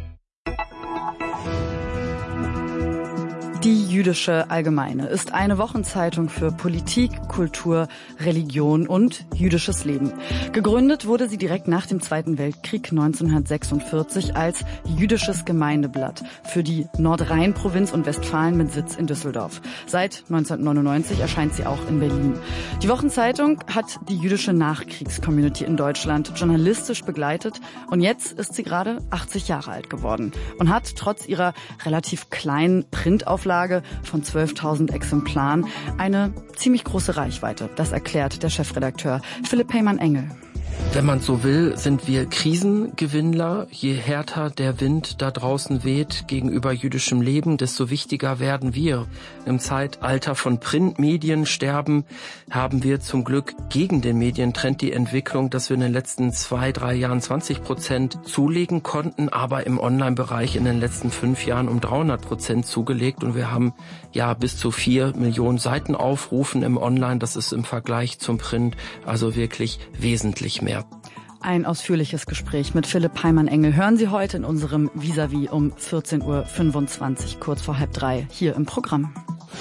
Die Jüdische Allgemeine ist eine Wochenzeitung für Politik, Kultur, Religion und jüdisches Leben. Gegründet wurde sie direkt nach dem Zweiten Weltkrieg neunzehnhundertsechsundvierzig als Jüdisches Gemeindeblatt für die Nordrhein-Provinz und Westfalen mit Sitz in Düsseldorf. Seit neunzehnhundertneunundneunzig erscheint sie auch in Berlin. Die Wochenzeitung hat die jüdische Nachkriegscommunity in Deutschland journalistisch begleitet und jetzt ist sie gerade achtzig Jahre alt geworden und hat trotz ihrer relativ kleinen Printauflage von zwölftausend Exemplaren eine ziemlich große Reichweite. Das erklärt der Chefredakteur Philipp Heymann-Engel. Wenn man so will, sind wir Krisengewinnler. Je härter der Wind da draußen weht gegenüber jüdischem Leben, desto wichtiger werden wir. Im Zeitalter von Printmediensterben haben wir zum Glück gegen den Medientrend die Entwicklung, dass wir in den letzten zwei, drei Jahren zwanzig Prozent zulegen konnten, aber im Online-Bereich in den letzten fünf Jahren um dreihundert Prozent zugelegt. Und wir haben ja bis zu vier Millionen Seitenaufrufen im Online. Das ist im Vergleich zum Print also wirklich wesentlich mehr. Ein ausführliches Gespräch mit Philipp Heymann-Engel hören Sie heute in unserem Vis-à-vis um vierzehn Uhr fünfundzwanzig, kurz vor halb drei, hier im Programm.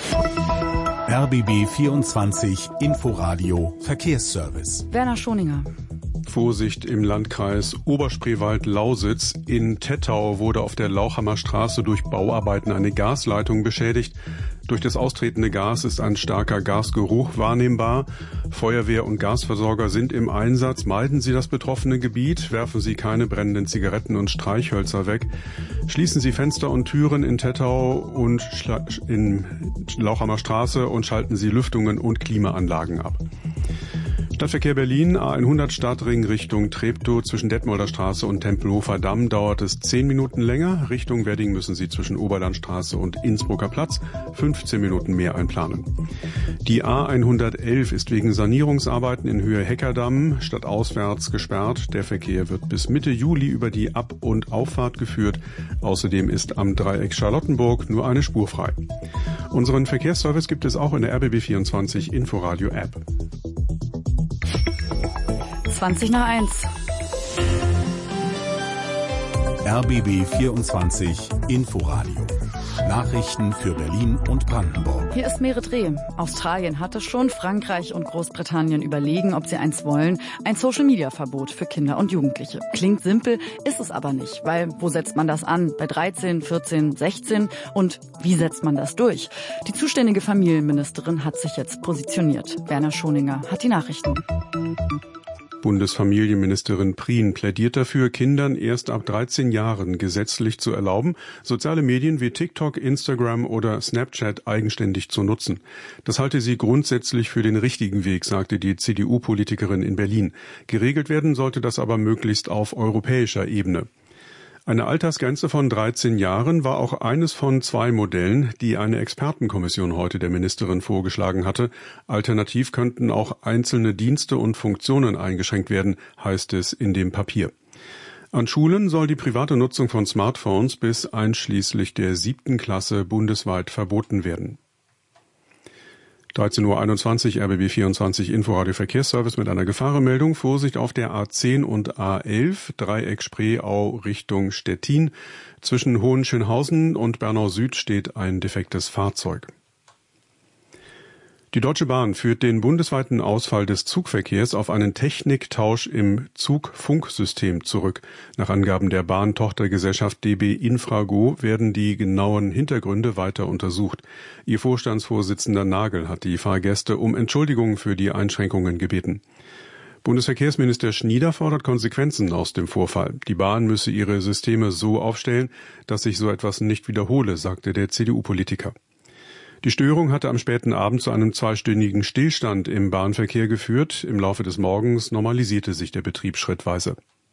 R B B vierundzwanzig Inforadio Verkehrsservice. Werner Schoninger. Vorsicht im Landkreis Oberspreewald-Lausitz. In Tettau wurde auf der Lauchhammer Straße durch Bauarbeiten eine Gasleitung beschädigt. Durch das austretende Gas ist ein starker Gasgeruch wahrnehmbar. Feuerwehr und Gasversorger sind im Einsatz. Meiden Sie das betroffene Gebiet, werfen Sie keine brennenden Zigaretten und Streichhölzer weg. Schließen Sie Fenster und Türen in Tettau und in Lauchhammer Straße und schalten Sie Lüftungen und Klimaanlagen ab. Stadtverkehr Berlin, A hundert Stadtring Richtung Treptow zwischen Detmolder Straße und Tempelhofer Damm dauert es zehn Minuten länger. Richtung Wedding müssen Sie zwischen Oberlandstraße und Innsbrucker Platz fünfzehn Minuten mehr einplanen. Die A hundertelf ist wegen Sanierungsarbeiten in Höhe Heckerdamm stadtauswärts gesperrt. Der Verkehr wird bis Mitte Juli über die Ab- und Auffahrt geführt. Außerdem ist am Dreieck Charlottenburg nur eine Spur frei. Unseren Verkehrsservice gibt es auch in der R B B vierundzwanzig Inforadio App. zwanzig nach eins. R B B vierundzwanzig Inforadio. Nachrichten für Berlin und Brandenburg. Hier ist Merit Reh. Australien hatte schon, Frankreich und Großbritannien überlegen, ob sie eins wollen. Ein Social-Media-Verbot für Kinder und Jugendliche. Klingt simpel, ist es aber nicht. Weil, wo setzt man das an? Bei dreizehn, vierzehn, sechzehn? Und wie setzt man das durch? Die zuständige Familienministerin hat sich jetzt positioniert. Werner Schoninger hat die Nachrichten. Bundesfamilienministerin Prien plädiert dafür, Kindern erst ab dreizehn Jahren gesetzlich zu erlauben, soziale Medien wie TikTok, Instagram oder Snapchat eigenständig zu nutzen. Das halte sie grundsätzlich für den richtigen Weg, sagte die C D U-Politikerin in Berlin. Geregelt werden sollte das aber möglichst auf europäischer Ebene. Eine Altersgrenze von dreizehn Jahren war auch eines von zwei Modellen, die eine Expertenkommission heute der Ministerin vorgeschlagen hatte. Alternativ könnten auch einzelne Dienste und Funktionen eingeschränkt werden, heißt es in dem Papier. An Schulen soll die private Nutzung von Smartphones bis einschließlich der siebten Klasse bundesweit verboten werden. dreizehn Uhr einundzwanzig, R B B vierundzwanzig Inforadio Verkehrsservice mit einer Gefahrenmeldung. Vorsicht auf der A zehn und A elf, Dreieck Spreeau Richtung Stettin. Zwischen Hohenschönhausen und Bernau Süd steht ein defektes Fahrzeug. Die Deutsche Bahn führt den bundesweiten Ausfall des Zugverkehrs auf einen Techniktausch im Zugfunksystem zurück. Nach Angaben der Bahn-Tochtergesellschaft D B Infrago werden die genauen Hintergründe weiter untersucht. Ihr Vorstandsvorsitzender Nagel hat die Fahrgäste um Entschuldigung für die Einschränkungen gebeten. Bundesverkehrsminister Schnieder fordert Konsequenzen aus dem Vorfall. Die Bahn müsse ihre Systeme so aufstellen, dass sich so etwas nicht wiederhole, sagte der C D U-Politiker. Die Störung hatte am späten Abend zu einem zweistündigen Stillstand im Bahnverkehr geführt. Im Laufe des Morgens normalisierte sich der Betrieb schrittweise.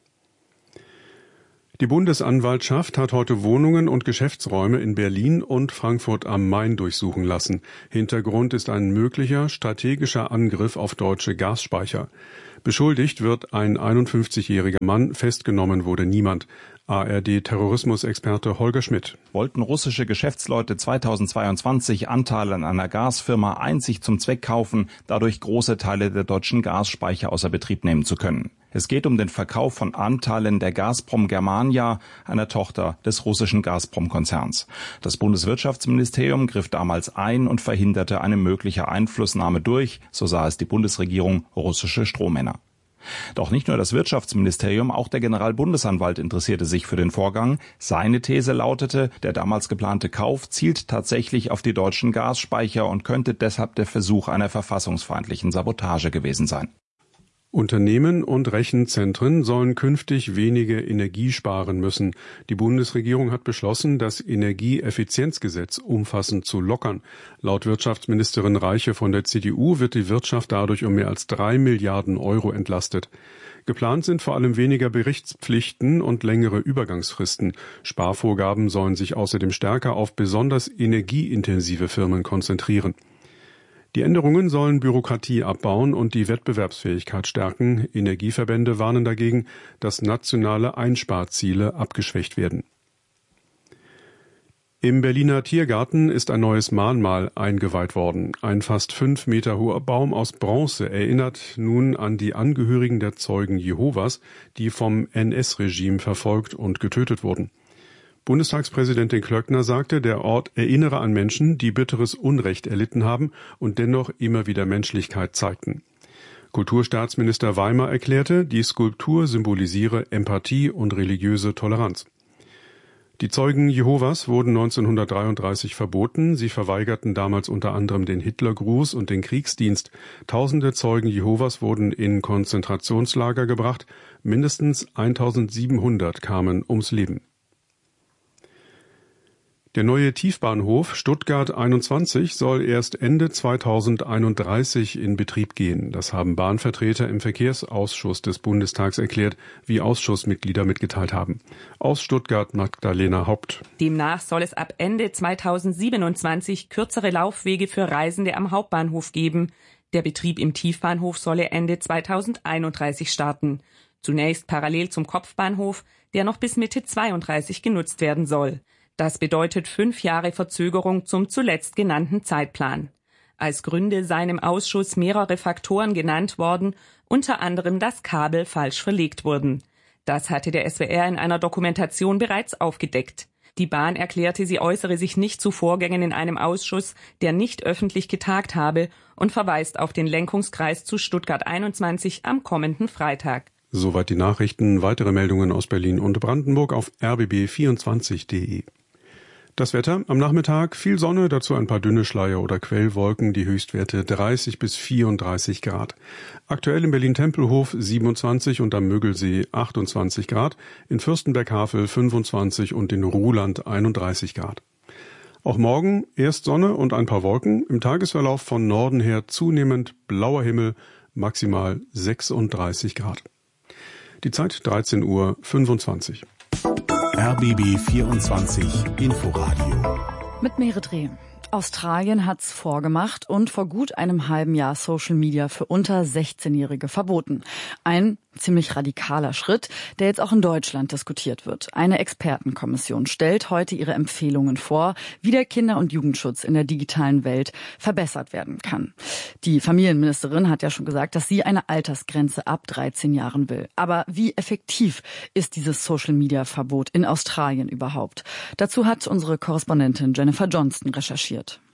Die Bundesanwaltschaft hat heute Wohnungen und Geschäftsräume in Berlin und Frankfurt am Main durchsuchen lassen. Hintergrund ist ein möglicher strategischer Angriff auf deutsche Gasspeicher. Beschuldigt wird ein einundfünfzigjähriger Mann, festgenommen wurde niemand. A R D-Terrorismusexperte Holger Schmidt. Wollten russische Geschäftsleute zweitausendzweiundzwanzig Anteile an einer Gasfirma einzig zum Zweck kaufen, dadurch große Teile der deutschen Gasspeicher außer Betrieb nehmen zu können. Es geht um den Verkauf von Anteilen der Gazprom Germania, einer Tochter des russischen Gazprom-Konzerns. Das Bundeswirtschaftsministerium griff damals ein und verhinderte eine mögliche Einflussnahme durch, so sah es die Bundesregierung, russische Strohmänner. Doch nicht nur das Wirtschaftsministerium, auch der Generalbundesanwalt interessierte sich für den Vorgang. Seine These lautete, der damals geplante Kauf zielt tatsächlich auf die deutschen Gasspeicher und könnte deshalb der Versuch einer verfassungsfeindlichen Sabotage gewesen sein. Unternehmen und Rechenzentren sollen künftig weniger Energie sparen müssen. Die Bundesregierung hat beschlossen, das Energieeffizienzgesetz umfassend zu lockern. Laut Wirtschaftsministerin Reiche von der C D U wird die Wirtschaft dadurch um mehr als drei Milliarden Euro entlastet. Geplant sind vor allem weniger Berichtspflichten und längere Übergangsfristen. Sparvorgaben sollen sich außerdem stärker auf besonders energieintensive Firmen konzentrieren. Die Änderungen sollen Bürokratie abbauen und die Wettbewerbsfähigkeit stärken. Energieverbände warnen dagegen, dass nationale Einsparziele abgeschwächt werden. Im Berliner Tiergarten ist ein neues Mahnmal eingeweiht worden. Ein fast fünf Meter hoher Baum aus Bronze erinnert nun an die Angehörigen der Zeugen Jehovas, die vom N S-Regime verfolgt und getötet wurden. Bundestagspräsidentin Klöckner sagte, der Ort erinnere an Menschen, die bitteres Unrecht erlitten haben und dennoch immer wieder Menschlichkeit zeigten. Kulturstaatsminister Weimer erklärte, die Skulptur symbolisiere Empathie und religiöse Toleranz. Die Zeugen Jehovas wurden neunzehnhundertdreiunddreißig verboten. Sie verweigerten damals unter anderem den Hitlergruß und den Kriegsdienst. Tausende Zeugen Jehovas wurden in Konzentrationslager gebracht. Mindestens eintausendsiebenhundert kamen ums Leben. Der neue Tiefbahnhof Stuttgart einundzwanzig soll erst Ende zweitausendeinunddreißig in Betrieb gehen. Das haben Bahnvertreter im Verkehrsausschuss des Bundestags erklärt, wie Ausschussmitglieder mitgeteilt haben. Aus Stuttgart Magdalena Haupt. Demnach soll es ab Ende zweitausendsiebenundzwanzig kürzere Laufwege für Reisende am Hauptbahnhof geben. Der Betrieb im Tiefbahnhof solle Ende zweitausendeinunddreißig starten. Zunächst parallel zum Kopfbahnhof, der noch bis Mitte zweiunddreißig genutzt werden soll. Das bedeutet fünf Jahre Verzögerung zum zuletzt genannten Zeitplan. Als Gründe seien im Ausschuss mehrere Faktoren genannt worden, unter anderem, dass Kabel falsch verlegt wurden. Das hatte der S W R in einer Dokumentation bereits aufgedeckt. Die Bahn erklärte, sie äußere sich nicht zu Vorgängen in einem Ausschuss, der nicht öffentlich getagt habe, und verweist auf den Lenkungskreis zu Stuttgart einundzwanzig am kommenden Freitag. Soweit die Nachrichten. Weitere Meldungen aus Berlin und Brandenburg auf r b b vierundzwanzig punkt d e. Das Wetter am Nachmittag, viel Sonne, dazu ein paar dünne Schleier oder Quellwolken, die Höchstwerte dreißig bis vierunddreißig Grad. Aktuell in Berlin-Tempelhof siebenundzwanzig und am Müggelsee achtundzwanzig Grad, in Fürstenberg-Havel fünfundzwanzig und in Ruhland einunddreißig Grad. Auch morgen erst Sonne und ein paar Wolken, im Tagesverlauf von Norden her zunehmend blauer Himmel, maximal sechsunddreißig Grad. Die Zeit dreizehn Uhr fünfundzwanzig. R B B vierundzwanzig Inforadio. Mit Meredreh. Australien hat's vorgemacht und vor gut einem halben Jahr Social Media für unter sechzehnjährige verboten. Ein ziemlich radikaler Schritt, der jetzt auch in Deutschland diskutiert wird. Eine Expertenkommission stellt heute ihre Empfehlungen vor, wie der Kinder- und Jugendschutz in der digitalen Welt verbessert werden kann. Die Familienministerin hat ja schon gesagt, dass sie eine Altersgrenze ab dreizehn Jahren will. Aber wie effektiv ist dieses Social-Media-Verbot in Australien überhaupt? Dazu hat unsere Korrespondentin Jennifer Johnston recherchiert.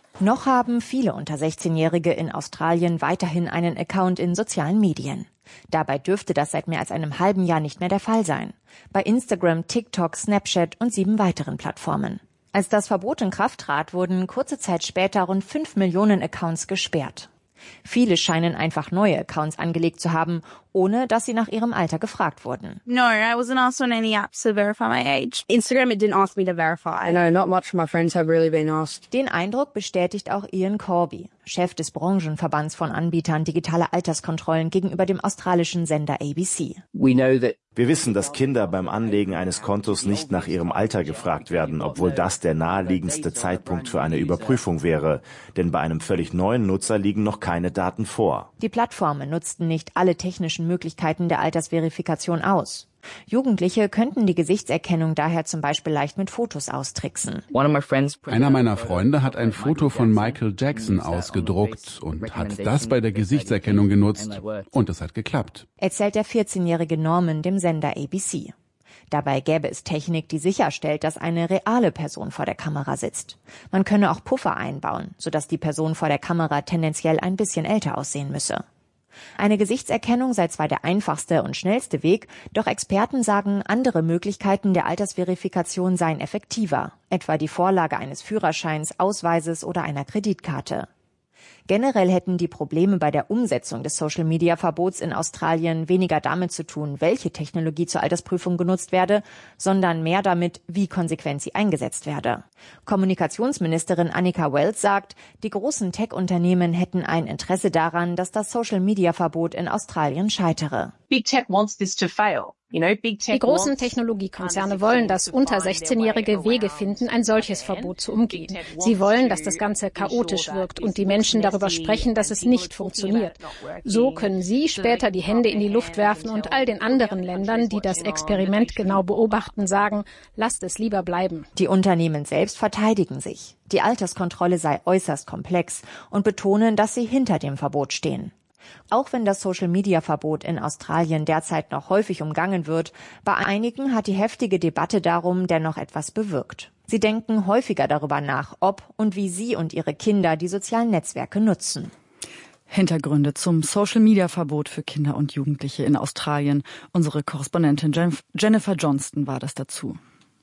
Noch haben viele unter sechzehnjährige in Australien weiterhin einen Account in sozialen Medien. Dabei dürfte das seit mehr als einem halben Jahr nicht mehr der Fall sein. Bei Instagram, TikTok, Snapchat und sieben weiteren Plattformen. Als das Verbot in Kraft trat, wurden kurze Zeit später rund fünf Millionen Accounts gesperrt. Viele scheinen einfach neue Accounts angelegt zu haben, ohne dass sie nach ihrem Alter gefragt wurden. No, I wasn't asked on any apps to verify my age. Instagram, it didn't ask me to verify. No, not much of my friends have really been asked. Den Eindruck bestätigt auch Ian Corby, Chef des Branchenverbands von Anbietern digitaler Alterskontrollen gegenüber dem australischen Sender A B C. We know that Wir wissen, dass Kinder beim Anlegen eines Kontos nicht nach ihrem Alter gefragt werden, obwohl das der naheliegendste Zeitpunkt für eine Überprüfung wäre. Denn bei einem völlig neuen Nutzer liegen noch keine Daten vor. Die Plattformen nutzten nicht alle technischen Möglichkeiten der Altersverifikation aus. Jugendliche könnten die Gesichtserkennung daher zum Beispiel leicht mit Fotos austricksen. Einer meiner Freunde hat ein Foto von Michael Jackson ausgedruckt und hat das bei der Gesichtserkennung genutzt. Und es hat geklappt. Erzählt der vierzehnjährige Norman dem Sender A B C. Dabei gäbe es Technik, die sicherstellt, dass eine reale Person vor der Kamera sitzt. Man könne auch Puffer einbauen, sodass die Person vor der Kamera tendenziell ein bisschen älter aussehen müsse. Eine Gesichtserkennung sei zwar der einfachste und schnellste Weg, doch Experten sagen, andere Möglichkeiten der Altersverifikation seien effektiver, etwa die Vorlage eines Führerscheins, Ausweises oder einer Kreditkarte. Generell hätten die Probleme bei der Umsetzung des Social-Media-Verbots in Australien weniger damit zu tun, welche Technologie zur Altersprüfung genutzt werde, sondern mehr damit, wie konsequent sie eingesetzt werde. Kommunikationsministerin Annika Wells sagt, die großen Tech-Unternehmen hätten ein Interesse daran, dass das Social-Media-Verbot in Australien scheitere. Big Tech wants this to fail. Die großen Technologiekonzerne wollen, dass unter sechzehnjährige Wege finden, ein solches Verbot zu umgehen. Sie wollen, dass das Ganze chaotisch wirkt und die Menschen darüber sprechen, dass es nicht funktioniert. So können sie später die Hände in die Luft werfen und all den anderen Ländern, die das Experiment genau beobachten, sagen, lasst es lieber bleiben. Die Unternehmen selbst verteidigen sich. Die Alterskontrolle sei äußerst komplex und betonen, dass sie hinter dem Verbot stehen. Auch wenn das Social-Media-Verbot in Australien derzeit noch häufig umgangen wird, bei einigen hat die heftige Debatte darum dennoch etwas bewirkt. Sie denken häufiger darüber nach, ob und wie sie und ihre Kinder die sozialen Netzwerke nutzen. Hintergründe zum Social-Media-Verbot für Kinder und Jugendliche in Australien. Unsere Korrespondentin Jennifer Johnston war das dazu.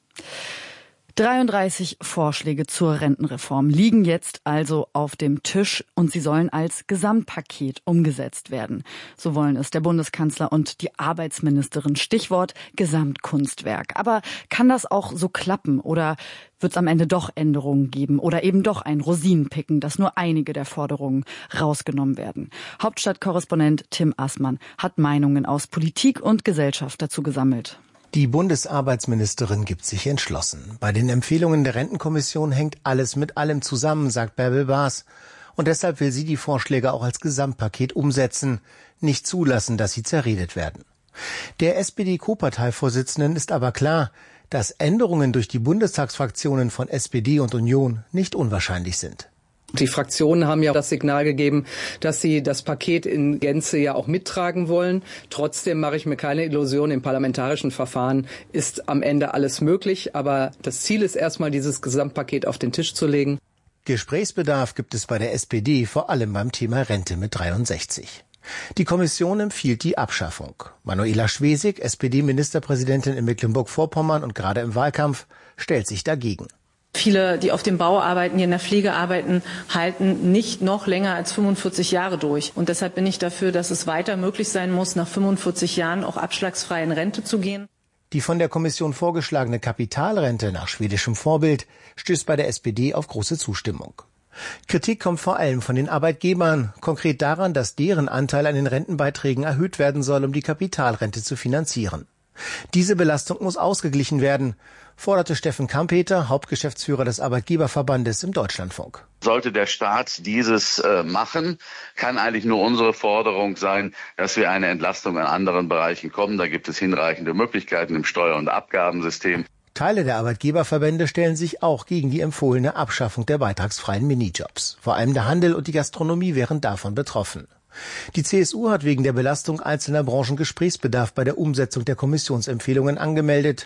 dreiunddreißig Vorschläge zur Rentenreform liegen jetzt also auf dem Tisch und sie sollen als Gesamtpaket umgesetzt werden. So wollen es der Bundeskanzler und die Arbeitsministerin. Stichwort Gesamtkunstwerk. Aber kann das auch so klappen oder wird es am Ende doch Änderungen geben oder eben doch ein Rosinenpicken, dass nur einige der Forderungen rausgenommen werden? Hauptstadtkorrespondent Tim Assmann hat Meinungen aus Politik und Gesellschaft dazu gesammelt. Die Bundesarbeitsministerin gibt sich entschlossen. Bei den Empfehlungen der Rentenkommission hängt alles mit allem zusammen, sagt Bärbel Baas. Und deshalb will sie die Vorschläge auch als Gesamtpaket umsetzen, nicht zulassen, dass sie zerredet werden. Der S P D-Co-Parteivorsitzenden ist aber klar, dass Änderungen durch die Bundestagsfraktionen von S P D und Union nicht unwahrscheinlich sind. Die Fraktionen haben ja das Signal gegeben, dass sie das Paket in Gänze ja auch mittragen wollen. Trotzdem mache ich mir keine Illusion, im parlamentarischen Verfahren ist am Ende alles möglich. Aber das Ziel ist erstmal, dieses Gesamtpaket auf den Tisch zu legen. Gesprächsbedarf gibt es bei der S P D, vor allem beim Thema Rente mit dreiundsechzig. Die Kommission empfiehlt die Abschaffung. Manuela Schwesig, S P D-Ministerpräsidentin in Mecklenburg-Vorpommern und gerade im Wahlkampf, stellt sich dagegen. Viele, die auf dem Bau arbeiten, die in der Pflege arbeiten, halten nicht noch länger als fünfundvierzig Jahre durch. Und deshalb bin ich dafür, dass es weiter möglich sein muss, nach fünfundvierzig Jahren auch abschlagsfrei in Rente zu gehen. Die von der Kommission vorgeschlagene Kapitalrente nach schwedischem Vorbild stößt bei der S P D auf große Zustimmung. Kritik kommt vor allem von den Arbeitgebern, konkret daran, dass deren Anteil an den Rentenbeiträgen erhöht werden soll, um die Kapitalrente zu finanzieren. Diese Belastung muss ausgeglichen werden, forderte Steffen Kampeter, Hauptgeschäftsführer des Arbeitgeberverbandes im Deutschlandfunk. Sollte der Staat dieses äh, machen, kann eigentlich nur unsere Forderung sein, dass wir eine Entlastung an anderen Bereichen kommen. Da gibt es hinreichende Möglichkeiten im Steuer- und Abgabensystem. Teile der Arbeitgeberverbände stellen sich auch gegen die empfohlene Abschaffung der beitragsfreien Minijobs. Vor allem der Handel und die Gastronomie wären davon betroffen. Die C S U hat wegen der Belastung einzelner Branchen Gesprächsbedarf bei der Umsetzung der Kommissionsempfehlungen angemeldet.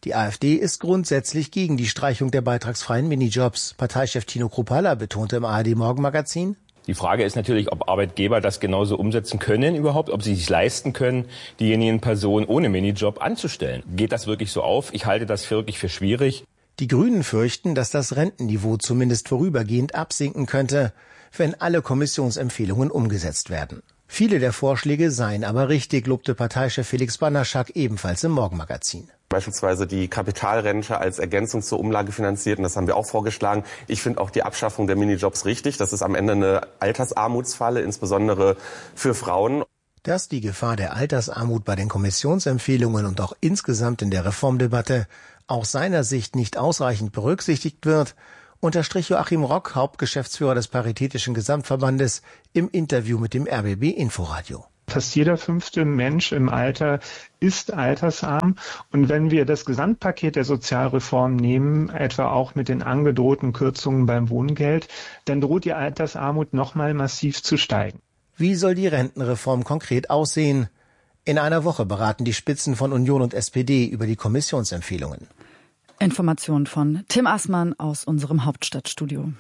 Die AfD ist grundsätzlich gegen die Streichung der beitragsfreien Minijobs. Parteichef Tino Kruppalla betonte im A R D-Morgenmagazin: Die Frage ist natürlich, ob Arbeitgeber das genauso umsetzen können überhaupt, ob sie sich leisten können, diejenigen Personen ohne Minijob anzustellen. Geht das wirklich so auf? Ich halte das wirklich für schwierig. Die Grünen fürchten, dass das Rentenniveau zumindest vorübergehend absinken könnte, wenn alle Kommissionsempfehlungen umgesetzt werden. Viele der Vorschläge seien aber richtig, lobte Parteichef Felix Banaschak ebenfalls im Morgenmagazin. Beispielsweise die Kapitalrente als Ergänzung zur Umlage finanziert, und das haben wir auch vorgeschlagen. Ich finde auch die Abschaffung der Minijobs richtig. Das ist am Ende eine Altersarmutsfalle, insbesondere für Frauen. Dass die Gefahr der Altersarmut bei den Kommissionsempfehlungen und auch insgesamt in der Reformdebatte aus seiner Sicht nicht ausreichend berücksichtigt wird, unterstrich Joachim Rock, Hauptgeschäftsführer des Paritätischen Gesamtverbandes, im Interview mit dem R B B Inforadio. Fast jeder fünfte Mensch im Alter ist altersarm. Und wenn wir das Gesamtpaket der Sozialreform nehmen, etwa auch mit den angedrohten Kürzungen beim Wohngeld, dann droht die Altersarmut nochmal massiv zu steigen. Wie soll die Rentenreform konkret aussehen? In einer Woche beraten die Spitzen von Union und S P D über die Kommissionsempfehlungen. Informationen von Tim Assmann aus unserem Hauptstadtstudio.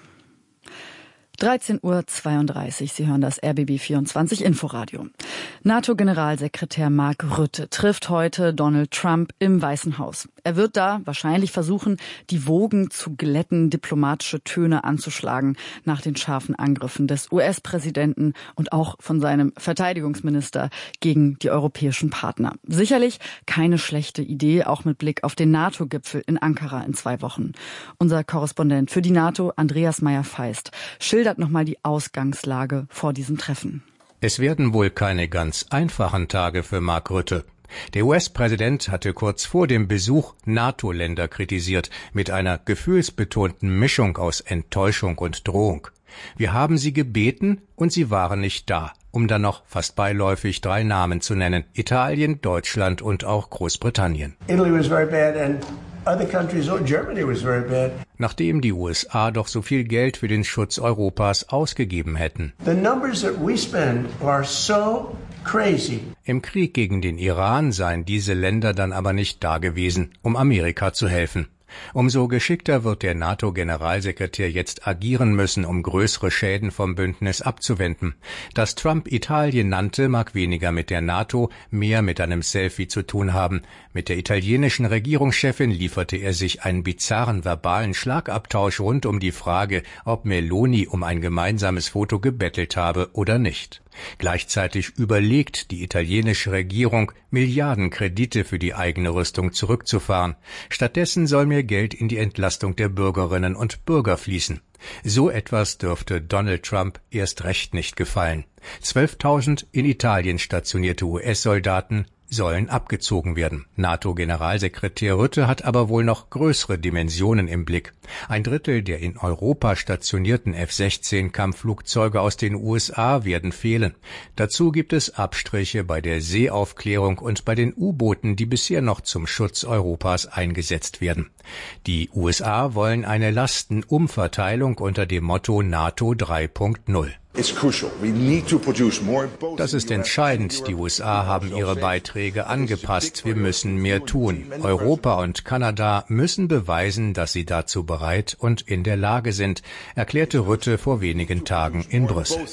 dreizehn Uhr zweiunddreißig, Sie hören das R B B vierundzwanzig Inforadio. NATO-Generalsekretär Mark Rutte trifft heute Donald Trump im Weißen Haus. Er wird da wahrscheinlich versuchen, die Wogen zu glätten, diplomatische Töne anzuschlagen nach den scharfen Angriffen des U S-Präsidenten und auch von seinem Verteidigungsminister gegen die europäischen Partner. Sicherlich keine schlechte Idee, auch mit Blick auf den NATO-Gipfel in Ankara in zwei Wochen. Unser Korrespondent für die NATO, Andreas Meyer-Feist, schildert nochmal die Ausgangslage vor diesem Treffen. Es werden wohl keine ganz einfachen Tage für Mark Rutte. Der U S-Präsident hatte kurz vor dem Besuch NATO-Länder kritisiert, mit einer gefühlsbetonten Mischung aus Enttäuschung und Drohung. Wir haben sie gebeten und sie waren nicht da, um dann noch fast beiläufig drei Namen zu nennen: Italien, Deutschland und auch Großbritannien. Italy was very bad and other countries, Germany was very bad. Nachdem die U S A doch so viel Geld für den Schutz Europas ausgegeben hätten. The numbers that we spend are so crazy. Im Krieg gegen den Iran seien diese Länder dann aber nicht dagewesen, um Amerika zu helfen. Umso geschickter wird der NATO-Generalsekretär jetzt agieren müssen, um größere Schäden vom Bündnis abzuwenden. Dass Trump Italien nannte, mag weniger mit der NATO, mehr mit einem Selfie zu tun haben. Mit der italienischen Regierungschefin lieferte er sich einen bizarren verbalen Schlagabtausch rund um die Frage, ob Meloni um ein gemeinsames Foto gebettelt habe oder nicht. Gleichzeitig überlegt die italienische Regierung, Milliardenkredite für die eigene Rüstung zurückzufahren. Stattdessen soll mehr Geld in die Entlastung der Bürgerinnen und Bürger fließen. So etwas dürfte Donald Trump erst recht nicht gefallen. zwölftausend in Italien stationierte U S-Soldaten sollen abgezogen werden. NATO-Generalsekretär Rutte hat aber wohl noch größere Dimensionen im Blick. Ein Drittel der in Europa stationierten F sechzehn Kampfflugzeuge aus den U S A werden fehlen. Dazu gibt es Abstriche bei der Seeaufklärung und bei den U-Booten, die bisher noch zum Schutz Europas eingesetzt werden. Die U S A wollen eine Lastenumverteilung unter dem Motto NATO drei Punkt null. Das ist entscheidend. Die U S A haben ihre Beiträge angepasst. Wir müssen mehr tun. Europa und Kanada müssen beweisen, dass sie dazu bereit und in der Lage sind, erklärte Rutte vor wenigen Tagen in Brüssel.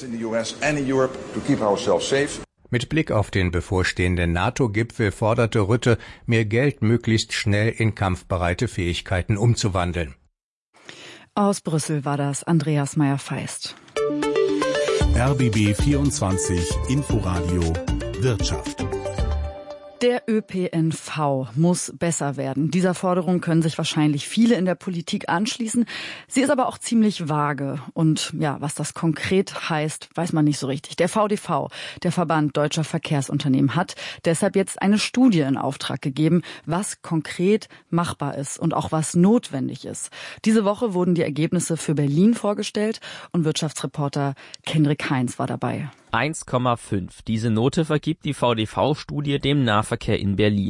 Mit Blick auf den bevorstehenden NATO-Gipfel forderte Rutte, mehr Geld möglichst schnell in kampfbereite Fähigkeiten umzuwandeln. Aus Brüssel war das Andreas Meyer-Feist. R B B vierundzwanzig Inforadio Wirtschaft. Der Ö P N V muss besser werden. Dieser Forderung können sich wahrscheinlich viele in der Politik anschließen. Sie ist aber auch ziemlich vage. Und ja, was das konkret heißt, weiß man nicht so richtig. Der V D V, der Verband Deutscher Verkehrsunternehmen, hat deshalb jetzt eine Studie in Auftrag gegeben, was konkret machbar ist und auch was notwendig ist. Diese Woche wurden die Ergebnisse für Berlin vorgestellt und Wirtschaftsreporter Kendrick Heinz war dabei. eins Komma fünf. Diese Note vergibt die V D V-Studie dem Nahverkehr in Berlin.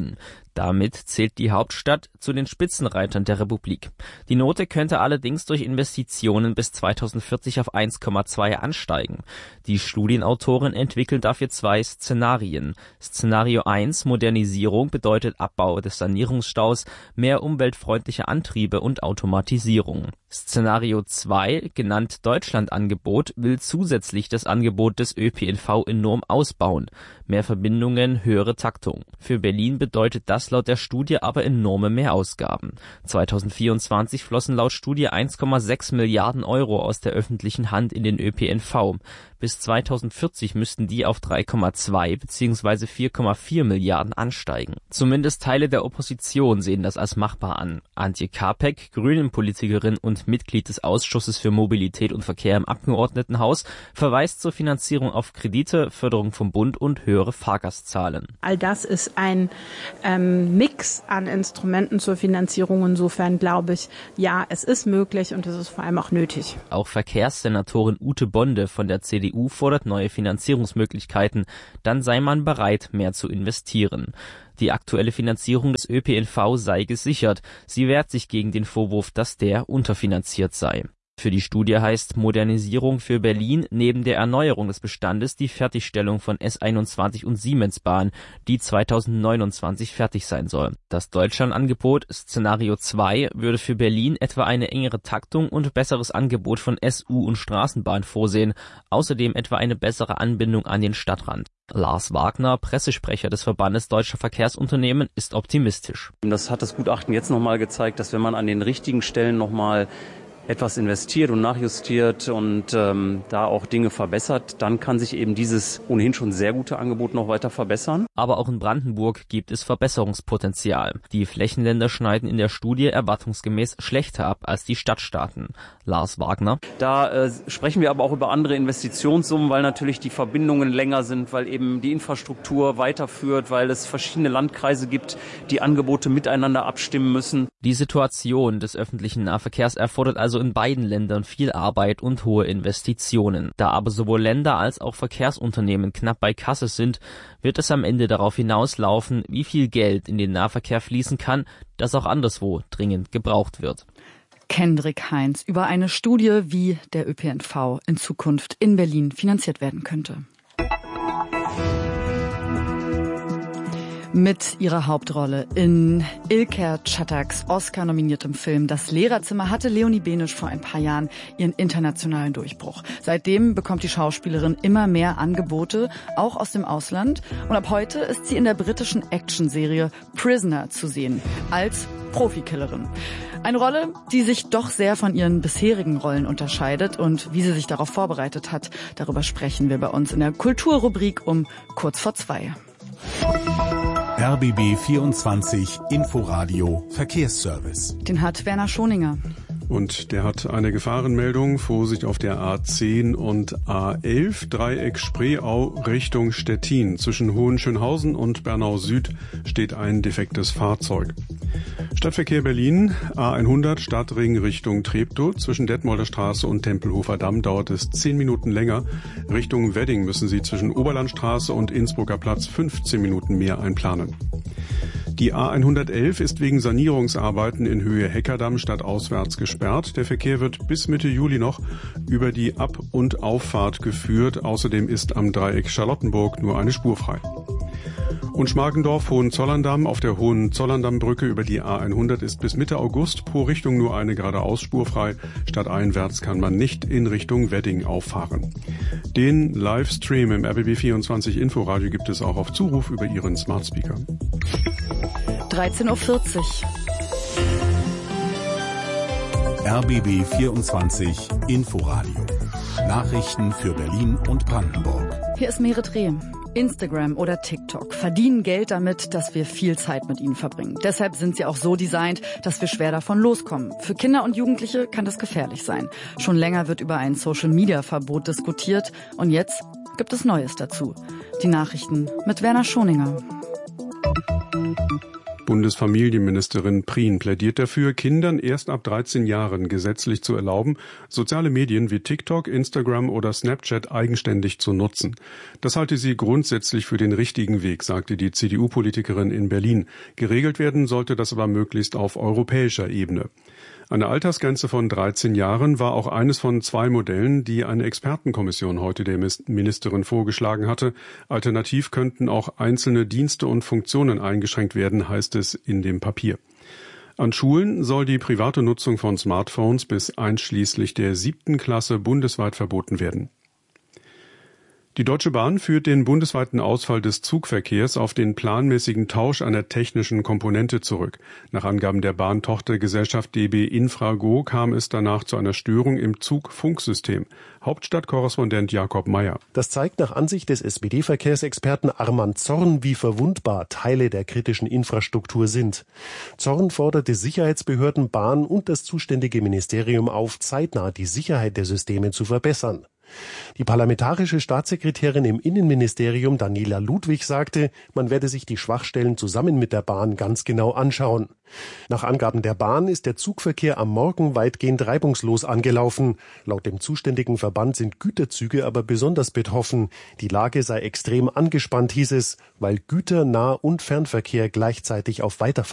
Damit zählt die Hauptstadt zu den Spitzenreitern der Republik. Die Note könnte allerdings durch Investitionen bis zweitausendvierzig auf eins Komma zwei ansteigen. Die Studienautoren entwickeln dafür zwei Szenarien. Szenario eins, Modernisierung, bedeutet Abbau des Sanierungsstaus, mehr umweltfreundliche Antriebe und Automatisierung. Szenario zwei, genannt Deutschlandangebot, will zusätzlich das Angebot des Ö P N V enorm ausbauen. Mehr Verbindungen, höhere Taktung. Für Berlin bedeutet das laut der Studie aber enorme Mehrausgaben. zweitausendvierundzwanzig flossen laut Studie eins Komma sechs Milliarden Euro aus der öffentlichen Hand in den Ö P N V. Bis zweitausendvierzig müssten die auf drei Komma zwei bzw. vier Komma vier Milliarden ansteigen. Zumindest Teile der Opposition sehen das als machbar an. Antje Kapek, Grünen-Politikerin und Mitglied des Ausschusses für Mobilität und Verkehr im Abgeordnetenhaus, verweist zur Finanzierung auf Kredite, Förderung vom Bund und höhere Fahrgastzahlen. All das ist ein ähm, Mix an Instrumenten zur Finanzierung. Insofern glaube ich, ja, es ist möglich und es ist vor allem auch nötig. Auch Verkehrssenatorin Ute Bonde von der C D U fordert neue Finanzierungsmöglichkeiten. Dann sei man bereit, mehr zu investieren. Die aktuelle Finanzierung des Ö P N V sei gesichert. Sie wehrt sich gegen den Vorwurf, dass der unterfinanziert sei. Für die Studie heißt Modernisierung für Berlin neben der Erneuerung des Bestandes die Fertigstellung von S einundzwanzig und Siemensbahn, die zweitausendneunundzwanzig fertig sein soll. Das Deutschlandangebot, Szenario zwei, würde für Berlin etwa eine engere Taktung und besseres Angebot von S U und Straßenbahn vorsehen, außerdem etwa eine bessere Anbindung an den Stadtrand. Lars Wagner, Pressesprecher des Verbandes Deutscher Verkehrsunternehmen, ist optimistisch. Das hat das Gutachten jetzt nochmal gezeigt, dass wenn man an den richtigen Stellen nochmal etwas investiert und nachjustiert und ähm, da auch Dinge verbessert, dann kann sich eben dieses ohnehin schon sehr gute Angebot noch weiter verbessern. Aber auch in Brandenburg gibt es Verbesserungspotenzial. Die Flächenländer schneiden in der Studie erwartungsgemäß schlechter ab als die Stadtstaaten. Lars Wagner. Da äh, sprechen wir aber auch über andere Investitionssummen, weil natürlich die Verbindungen länger sind, weil eben die Infrastruktur weiterführt, weil es verschiedene Landkreise gibt, die Angebote miteinander abstimmen müssen. Die Situation des öffentlichen Nahverkehrs erfordert also in beiden Ländern viel Arbeit und hohe Investitionen. Da aber sowohl Länder als auch Verkehrsunternehmen knapp bei Kasse sind, wird es am Ende darauf hinauslaufen, wie viel Geld in den Nahverkehr fließen kann, das auch anderswo dringend gebraucht wird. Kendrick Heinz über eine Studie, wie der Ö P N V in Zukunft in Berlin finanziert werden könnte. Mit ihrer Hauptrolle in Ilker Çataks Oscar-nominiertem Film Das Lehrerzimmer hatte Leonie Benisch vor ein paar Jahren ihren internationalen Durchbruch. Seitdem bekommt die Schauspielerin immer mehr Angebote, auch aus dem Ausland. Und ab heute ist sie in der britischen Actionserie Prisoner zu sehen, als Profikillerin. Eine Rolle, die sich doch sehr von ihren bisherigen Rollen unterscheidet, und wie sie sich darauf vorbereitet hat, darüber sprechen wir bei uns in der Kulturrubrik um kurz vor zwei. R B B vierundzwanzig Inforadio Verkehrsservice. Den hat Werner Schoninger. Und der hat eine Gefahrenmeldung. Vorsicht auf der A zehn und A elf, Dreieck Spreeau Richtung Stettin. Zwischen Hohenschönhausen und Bernau Süd steht ein defektes Fahrzeug. Stadtverkehr Berlin, A hundert, Stadtring Richtung Treptow. Zwischen Detmolder Straße und Tempelhofer Damm dauert es zehn Minuten länger. Richtung Wedding müssen Sie zwischen Oberlandstraße und Innsbrucker Platz fünfzehn Minuten mehr einplanen. Die A hundertelf ist wegen Sanierungsarbeiten in Höhe Heckerdamm stadtauswärts gesperrt. Der Verkehr wird bis Mitte Juli noch über die Ab- und Auffahrt geführt. Außerdem ist am Dreieck Charlottenburg nur eine Spur frei. Und Schmargendorf, Hohenzollern-Damm. Auf der Hohenzollern-Damm-Brücke über die A hundert ist bis Mitte August pro Richtung nur eine geradeaus Spur frei. Stadteinwärts kann man nicht in Richtung Wedding auffahren. Den Livestream im R B B vierundzwanzig Inforadio gibt es auch auf Zuruf über Ihren Smart Speaker. dreizehn Uhr vierzig. R B B vierundzwanzig Inforadio. Nachrichten für Berlin und Brandenburg. Hier ist Merit Rehm. Instagram oder TikTok verdienen Geld damit, dass wir viel Zeit mit ihnen verbringen. Deshalb sind sie auch so designt, dass wir schwer davon loskommen. Für Kinder und Jugendliche kann das gefährlich sein. Schon länger wird über ein Social-Media-Verbot diskutiert und jetzt gibt es Neues dazu. Die Nachrichten mit Werner Schoninger. Bundesfamilienministerin Prien plädiert dafür, Kindern erst ab dreizehn Jahren gesetzlich zu erlauben, soziale Medien wie TikTok, Instagram oder Snapchat eigenständig zu nutzen. Das halte sie grundsätzlich für den richtigen Weg, sagte die C D U-Politikerin in Berlin. Geregelt werden sollte das aber möglichst auf europäischer Ebene. Eine Altersgrenze von dreizehn Jahren war auch eines von zwei Modellen, die eine Expertenkommission heute der Ministerin vorgeschlagen hatte. Alternativ könnten auch einzelne Dienste und Funktionen eingeschränkt werden, heißt es in dem Papier. An Schulen soll die private Nutzung von Smartphones bis einschließlich der siebten Klasse bundesweit verboten werden. Die Deutsche Bahn führt den bundesweiten Ausfall des Zugverkehrs auf den planmäßigen Tausch einer technischen Komponente zurück. Nach Angaben der Bahntochtergesellschaft D B Infrago kam es danach zu einer Störung im Zugfunksystem. Hauptstadtkorrespondent Jakob Mayer. Das zeigt nach Ansicht des S P D-Verkehrsexperten Arman Zorn, wie verwundbar Teile der kritischen Infrastruktur sind. Zorn forderte Sicherheitsbehörden, Bahn und das zuständige Ministerium auf, zeitnah die Sicherheit der Systeme zu verbessern. Die parlamentarische Staatssekretärin im Innenministerium Daniela Ludwig sagte, man werde sich die Schwachstellen zusammen mit der Bahn ganz genau anschauen. Nach Angaben der Bahn ist der Zugverkehr am Morgen weitgehend reibungslos angelaufen. Laut dem zuständigen Verband sind Güterzüge aber besonders betroffen. Die Lage sei extrem angespannt, hieß es, weil Güter-, Nah- und Fernverkehr gleichzeitig auf Weiterfahrt